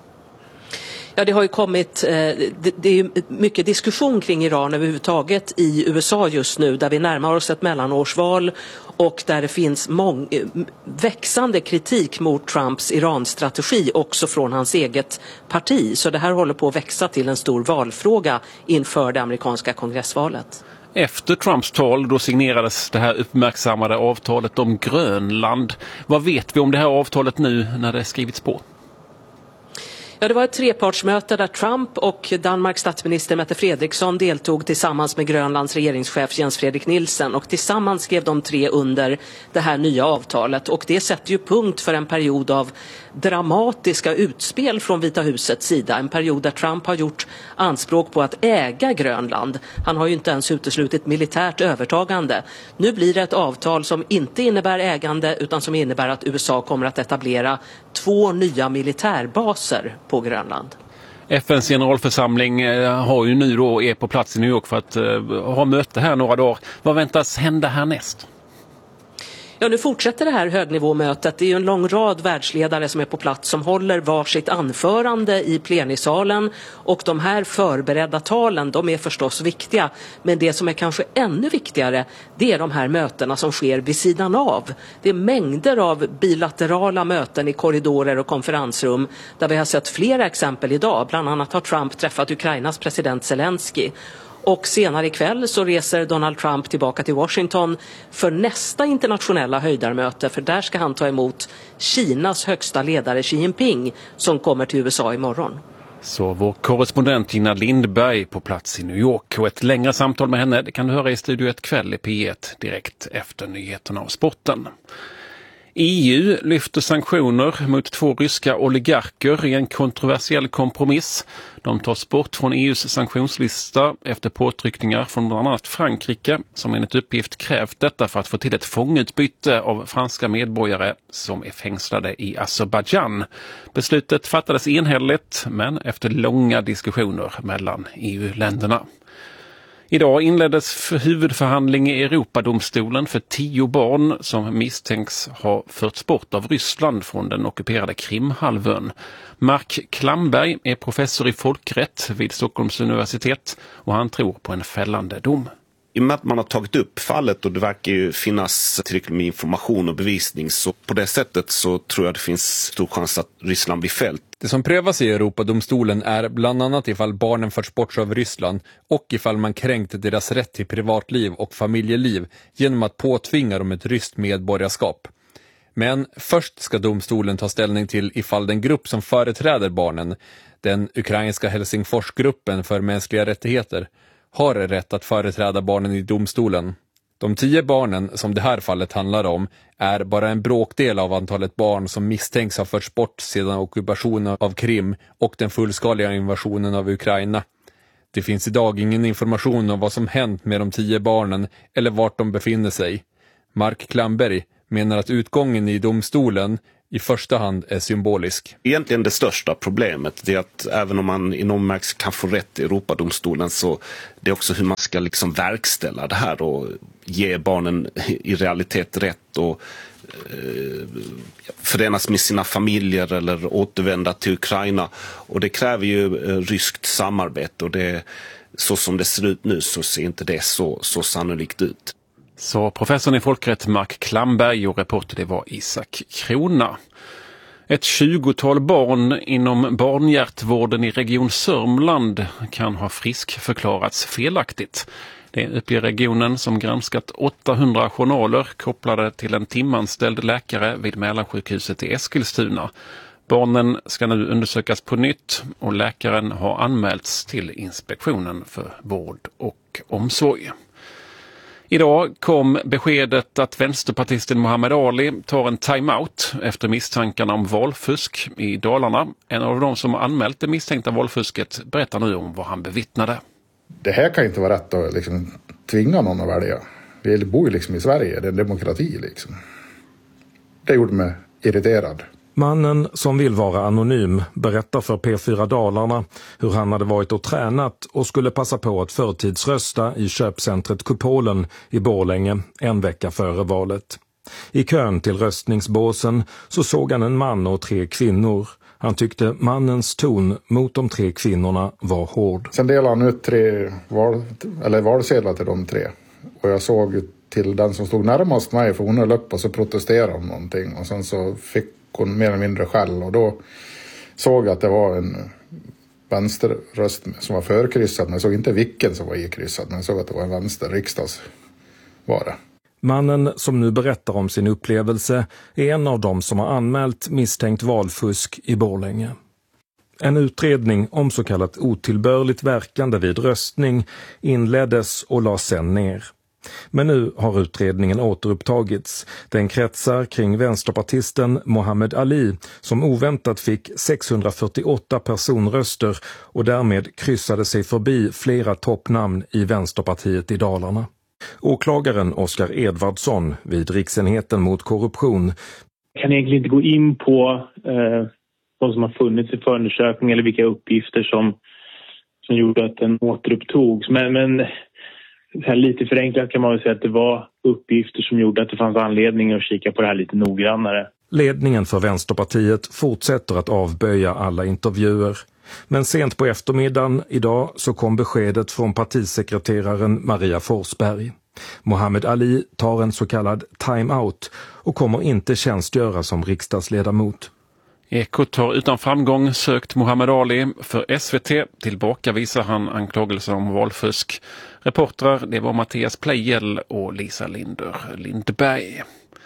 Ja, det har ju kommit, det, det är ju mycket diskussion kring Iran överhuvudtaget i U S A just nu, där vi närmar oss ett mellanårsval och där det finns mång, växande kritik mot Trumps Iran-strategi också från hans eget parti. Så det här håller på att växa till en stor valfråga inför det amerikanska kongressvalet. Efter Trumps tal då signerades det här uppmärksammade avtalet om Grönland. Vad vet vi om det här avtalet nu när det skrivits på? Ja, det var ett trepartsmöte där Trump och Danmarks statsminister Mette Frederiksen deltog tillsammans med Grönlands regeringschef Jens Frederik Nielsen, och tillsammans skrev de tre under det här nya avtalet, och det sätter ju punkt för en period av dramatiska utspel från Vita husets sida, en period där Trump har gjort anspråk på att äga Grönland. Han har ju inte ens uteslutit militärt övertagande. Nu blir det ett avtal som inte innebär ägande utan som innebär att U S A kommer att etablera två nya militärbaser på Grönland. F N:s generalförsamling har ju nu då är på plats i New York för att uh, ha möte här några dagar. Vad väntas hända härnäst? Ja, nu fortsätter det här högnivåmötet. Det är ju en lång rad världsledare som är på plats som håller varsitt anförande i plenisalen, och de här förberedda talen, de är förstås viktiga, men det som är kanske ännu viktigare, det är de här mötena som sker vid sidan av. Det är mängder av bilaterala möten i korridorer och konferensrum där vi har sett flera exempel idag. Bland annat har Trump träffat Ukrainas president Zelensky. Och senare ikväll så reser Donald Trump tillbaka till Washington för nästa internationella höjdarmöte, för där ska han ta emot Kinas högsta ledare Xi Jinping som kommer till U S A imorgon. Så vår korrespondent Gina Lindberg på plats i New York, och ett längre samtal med henne det kan du höra i Studio ett kväll i P ett direkt efter nyheterna och sporten. E U lyfter sanktioner mot två ryska oligarker i en kontroversiell kompromiss. De tas bort från E U:s sanktionslista efter påtryckningar från bland annat Frankrike som enligt uppgift krävt detta för att få till ett fångutbyte av franska medborgare som är fängslade i Azerbaijan. Beslutet fattades enhälligt men efter långa diskussioner mellan E U-länderna. Idag inleddes huvudförhandling i Europadomstolen för tio barn som misstänks ha förts bort av Ryssland från den ockuperade Krimhalvön. Mark Klamberg är professor i folkrätt vid Stockholms universitet och han tror på en fällande dom. I och med att man har tagit upp fallet och det verkar ju finnas tillräckligt med information och bevisning, så på det sättet så tror jag det finns stor chans att Ryssland blir fällt. Det som prövas i Europadomstolen är bland annat ifall barnen förts bort av Ryssland och ifall man kränkt deras rätt till privatliv och familjeliv genom att påtvinga dem ett ryskt medborgarskap. Men först ska domstolen ta ställning till ifall den grupp som företräder barnen, den ukrainska Helsingforsgruppen för mänskliga rättigheter, har rätt att företräda barnen i domstolen. De tio barnen som det här fallet handlar om är bara en bråkdel av antalet barn som misstänks ha förts bort sedan ockupationen av Krim och den fullskaliga invasionen av Ukraina. Det finns idag ingen information om vad som hänt med de tio barnen eller vart de befinner sig. Mark Klamberg menar att utgången i domstolen i första hand är symbolisk. Egentligen det största problemet är att även om man i någon märks kan få rätt i Europadomstolen, så det är också hur man ska liksom verkställa det här och ge barnen i realitet rätt och eh, förenas med sina familjer eller återvända till Ukraina. Och det kräver ju eh, ryskt samarbete, och det, så som det ser ut nu så ser inte det så, så sannolikt ut. Så professorn i folkrätt Mark Klamberg och reporter det var Isak Krona. Ett tjugotal barn inom barnhjärtvården i Region Sörmland kan ha friskförklarats felaktigt. Det uppger regionen som granskat åttahundra journaler kopplade till en timanställd läkare vid Mälarsjukhuset i Eskilstuna. Barnen ska nu undersökas på nytt och läkaren har anmälts till Inspektionen för vård och omsorg. Idag kom beskedet att vänsterpartisten Muhammad Ali tar en timeout efter misstankarna om valfusk i Dalarna. En av de som har anmält det misstänkta valfusket berättar nu om vad han bevittnade. Det här kan inte vara rätt att liksom tvinga någon att välja. Vi bor ju liksom i Sverige, det är en demokrati liksom. Det gjorde mig irriterad. Mannen som vill vara anonym berättar för P fyra Dalarna hur han hade varit och tränat och skulle passa på att förtidsrösta i köpcentret Kupolen i Borlänge en vecka före valet. I kön till röstningsbåsen så såg han en man och tre kvinnor. Han tyckte mannens ton mot de tre kvinnorna var hård. Sen delade han ut tre val, eller valsedlar till de tre. Och jag såg till den som stod närmast mig, för hon höll upp och så protesterade om någonting. Och sen så fick hon mer eller mindre skäll, och då såg jag att det var en vänsterröst som var förkryssad, men jag såg inte vilken som var ikryssad, men jag såg att det var en vänster riksdags var det. Mannen som nu berättar om sin upplevelse är en av dem som har anmält misstänkt valfusk i Borlänge. En utredning om så kallat otillbörligt verkande vid röstning inleddes och lades sen ner. Men nu har utredningen återupptagits. Den kretsar kring vänsterpartisten Muhammad Ali som oväntat fick sexhundrafyrtioåtta personröster och därmed kryssade sig förbi flera toppnamn i Vänsterpartiet i Dalarna. Åklagaren Oskar Edvardsson vid Riksenheten mot korruption kan egentligen inte gå in på eh, vad som har funnits i förundersökning eller vilka uppgifter som, som gjorde att den återupptogs. Men, men här lite förenklat kan man väl säga att det var uppgifter som gjorde att det fanns anledning att kika på det här lite noggrannare. Ledningen för Vänsterpartiet fortsätter att avböja alla intervjuer. Men sent på eftermiddagen idag så kom beskedet från partisekreteraren Maria Forsberg. Muhammad Ali tar en så kallad time-out och kommer inte tjänstgöra som riksdagsledamot. Ekot har utan framgång sökt Muhammad Ali. För S V T tillbakavisar han anklagelser om valfusk. Reportrar det var Mattias Plejel och Lisa Linder Lindberg.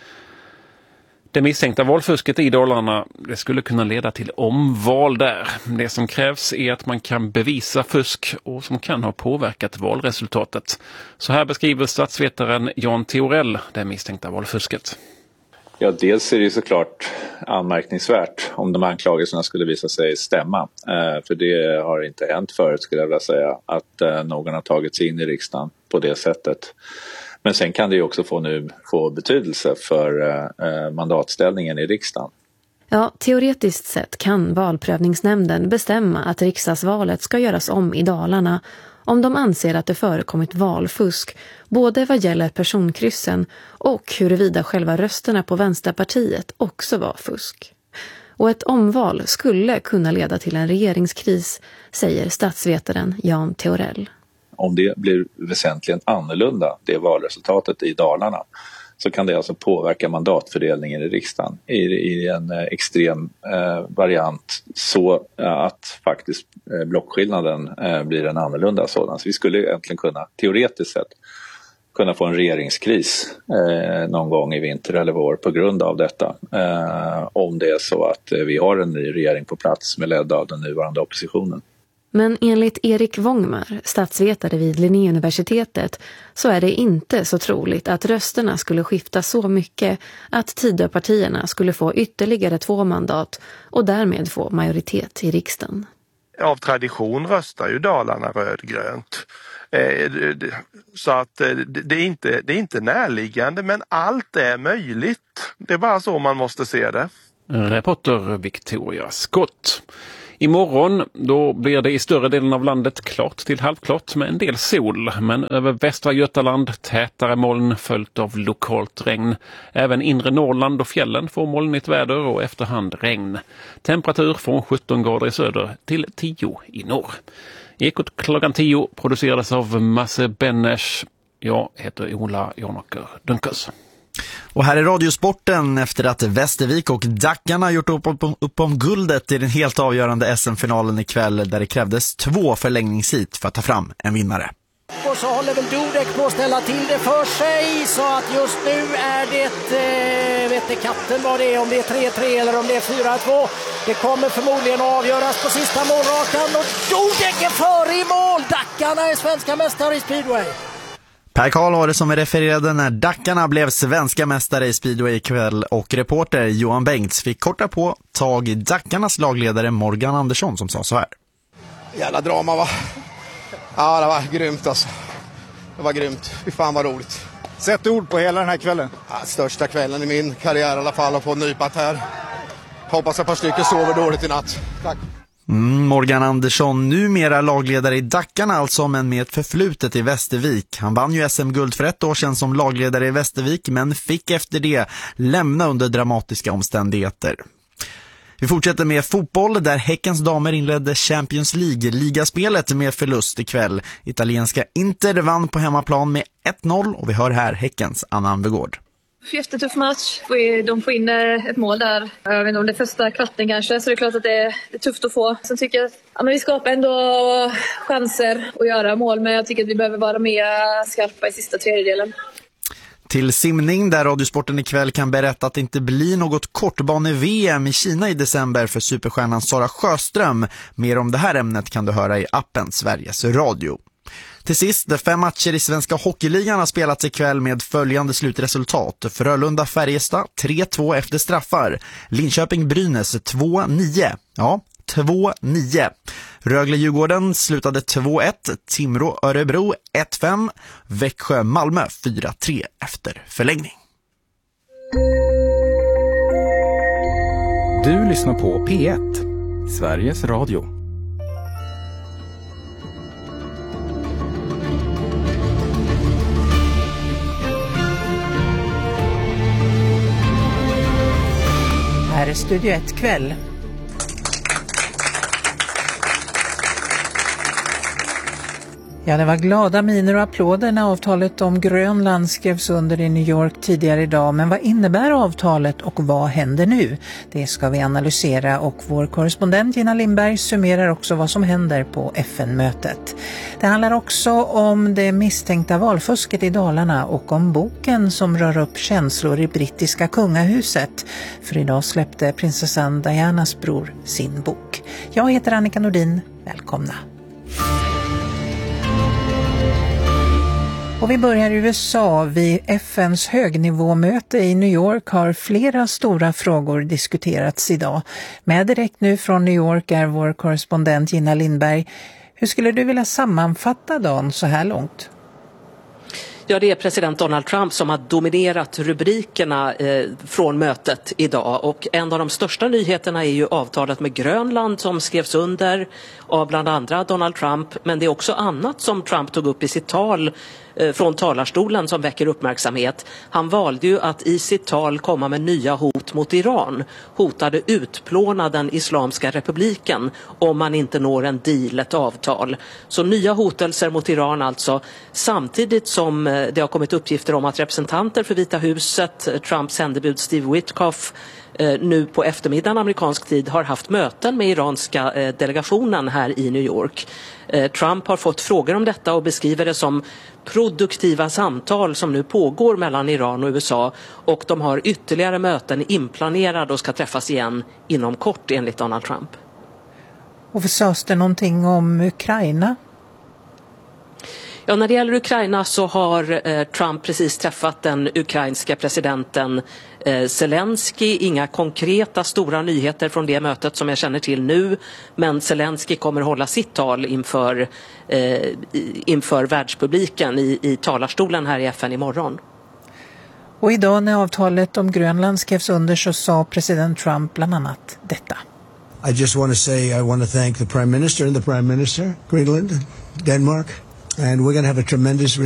Det misstänkta valfusket i Dalarna det skulle kunna leda till omval där. Det som krävs är att man kan bevisa fusk och som kan ha påverkat valresultatet. Så här beskriver statsvetaren Jan Theorell det misstänkta valfusket. Ja, dels är det såklart anmärkningsvärt om de anklagelserna skulle visa sig stämma. Eh, för det har inte hänt förut, skulle jag vilja säga, att eh, någon har tagit sig in i riksdagen på det sättet. Men sen kan det ju också få, nu, få betydelse för eh, mandatställningen i riksdagen. Ja, teoretiskt sett kan valprövningsnämnden bestämma att riksdagsvalet ska göras om i Dalarna om de anser att det förekommit valfusk, både vad gäller personkryssen och huruvida själva rösterna på Vänsterpartiet också var fusk. Och ett omval skulle kunna leda till en regeringskris, säger statsvetaren Jan Theorell. Om det blir väsentligen annorlunda, det valresultatet i Dalarna, så kan det alltså påverka mandatfördelningen i riksdagen i, i en eh, extrem eh, variant, så eh, att faktiskt eh, blockskillnaden eh, blir en annorlunda sådan. Så vi skulle egentligen kunna, teoretiskt sett, kunna få en regeringskris eh, någon gång i vinter eller vår på grund av detta. Eh, om det är så att eh, vi har en ny regering på plats med ledd av den nuvarande oppositionen. Men enligt Erik Wångmar, statsvetare vid Linnéuniversitetet, så är det inte så troligt att rösterna skulle skifta så mycket att Tidöpartierna skulle få ytterligare två mandat och därmed få majoritet i riksdagen. Av tradition röstar ju Dalarna rödgrönt. Så att det är inte, det är inte närliggande, men allt är möjligt. Det är bara så man måste se det. Reporter Victoria Skott. Imorgon då blir det i större delen av landet klart till halvklart med en del sol, men över västra Götaland tätare moln följt av lokalt regn. Även inre Norrland och fjällen får molnigt väder och efterhand regn. Temperatur från sjutton grader i söder till tio i norr. Ekot klockan tio producerades av Masse Bennesch. Jag heter Ola Jonaker Dunkers. Och här är Radiosporten efter att Västervik och Dackarna gjort upp, upp, upp om guldet i den helt avgörande S M-finalen ikväll, där det krävdes två förlängningshit för att ta fram en vinnare. Och så håller väl Dudek på att ställa till det för sig, så att just nu är det, eh, vet inte katten vad det är, om det är tre tre eller om det är fyra två. Det kommer förmodligen att avgöras på sista målrakan och Dudek är före i mål. Dackarna är svenska mästare i speedway. Per Karl var det som refererade när Dackarna blev svenska mästare i speedway ikväll, och reporter Johan Bengts fick korta på tag i Dackarnas lagledare Morgan Andersson som sa så här. Jävla drama, va? Ja, det var grymt alltså. Det var grymt. Fy fan vad roligt. Sätt ord på hela den här kvällen. Ja, största kvällen i min karriär i alla fall, att få nypat här. Hoppas att ett par stycken sover dåligt i natt. Tack. Mm, Morgan Andersson, numera lagledare i Dackarna alltså, men med ett förflutet i Västervik. Han vann ju S M-guld för ett år sedan som lagledare i Västervik, men fick efter det lämna under dramatiska omständigheter. Vi fortsätter med fotboll där Häckens damer inledde Champions League-ligaspelet med förlust ikväll. Italienska Inter vann på hemmaplan med ett noll, och vi hör här Häckens Anna Anvegård. Jättetuff match. De får in ett mål där. Jag vet inte om det är första kvarten kanske, så det är klart att det är, det är tufft att få. Sen tycker jag att ja, men vi skapar ändå chanser att göra mål, men jag tycker att vi behöver vara mer skarpa i sista tredjedelen. Till simning där Radiosporten ikväll kan berätta att det inte blir något kortbane-V M i Kina i december för superstjärnan Sara Sjöström. Mer om det här ämnet kan du höra i appen Sveriges Radio. Till sist, fem matcher i Svenska Hockeyligan har spelats ikväll med följande slutresultat. Frölunda-Färjestad tre två efter straffar. Linköping-Brynäs två nio. Ja, två nio. Rögle-Djurgården slutade två ett. Timrå-Örebro ett fem. Växjö-Malmö fyra tre efter förlängning. Du lyssnar på P ett, Sveriges Radio. Här är Studio ett kväll. Ja, det var glada miner och applåder när avtalet om Grönland skrevs under i New York tidigare idag. Men vad innebär avtalet och vad händer nu? Det ska vi analysera, och vår korrespondent Gina Lindberg summerar också vad som händer på F N-mötet. Det handlar också om det misstänkta valfusket i Dalarna och om boken som rör upp känslor i brittiska kungahuset. För idag släppte prinsessan Dianas bror sin bok. Jag heter Annika Nordin. Välkomna. Och vi börjar i U S A. Vid F N:s högnivåmöte i New York har flera stora frågor diskuterats idag. Med direkt nu från New York är vår korrespondent Gina Lindberg. Hur skulle du vilja sammanfatta dagen så här långt? Ja, det är president Donald Trump som har dominerat rubrikerna eh, från mötet idag, och en av de största nyheterna är ju avtalet med Grönland som skrevs under av bland andra Donald Trump, men det är också annat som Trump tog upp i sitt tal eh, från talarstolen som väcker uppmärksamhet. Han valde ju att i sitt tal komma med nya hot mot Iran, hotade utplåna den Islamiska republiken om man inte når en deal, ett avtal. Så nya hotelser mot Iran alltså, samtidigt som eh, det har kommit uppgifter om att representanter för Vita huset, Trumps sändebud Steve Witkoff, nu på eftermiddagen amerikansk tid har haft möten med iranska delegationen här i New York. Trump har fått frågor om detta och beskriver det som produktiva samtal som nu pågår mellan Iran och U S A, och de har ytterligare möten inplanerade och ska träffas igen inom kort enligt Donald Trump. Och sades det någonting om Ukraina? Ja, när det gäller Ukraina så har eh, Trump precis träffat den ukrainska presidenten eh, Zelensky. Inga konkreta stora nyheter från det mötet som jag känner till nu, men Zelensky kommer hålla sitt tal inför, eh, inför världspubliken i, i talarstolen här i F N imorgon. Och idag när avtalet om Grönland skrevs under så sa president Trump bland annat detta. I just want to say I want to thank the Prime Minister and the Prime Minister, Greenland, Denmark. And we're going to have a tremendous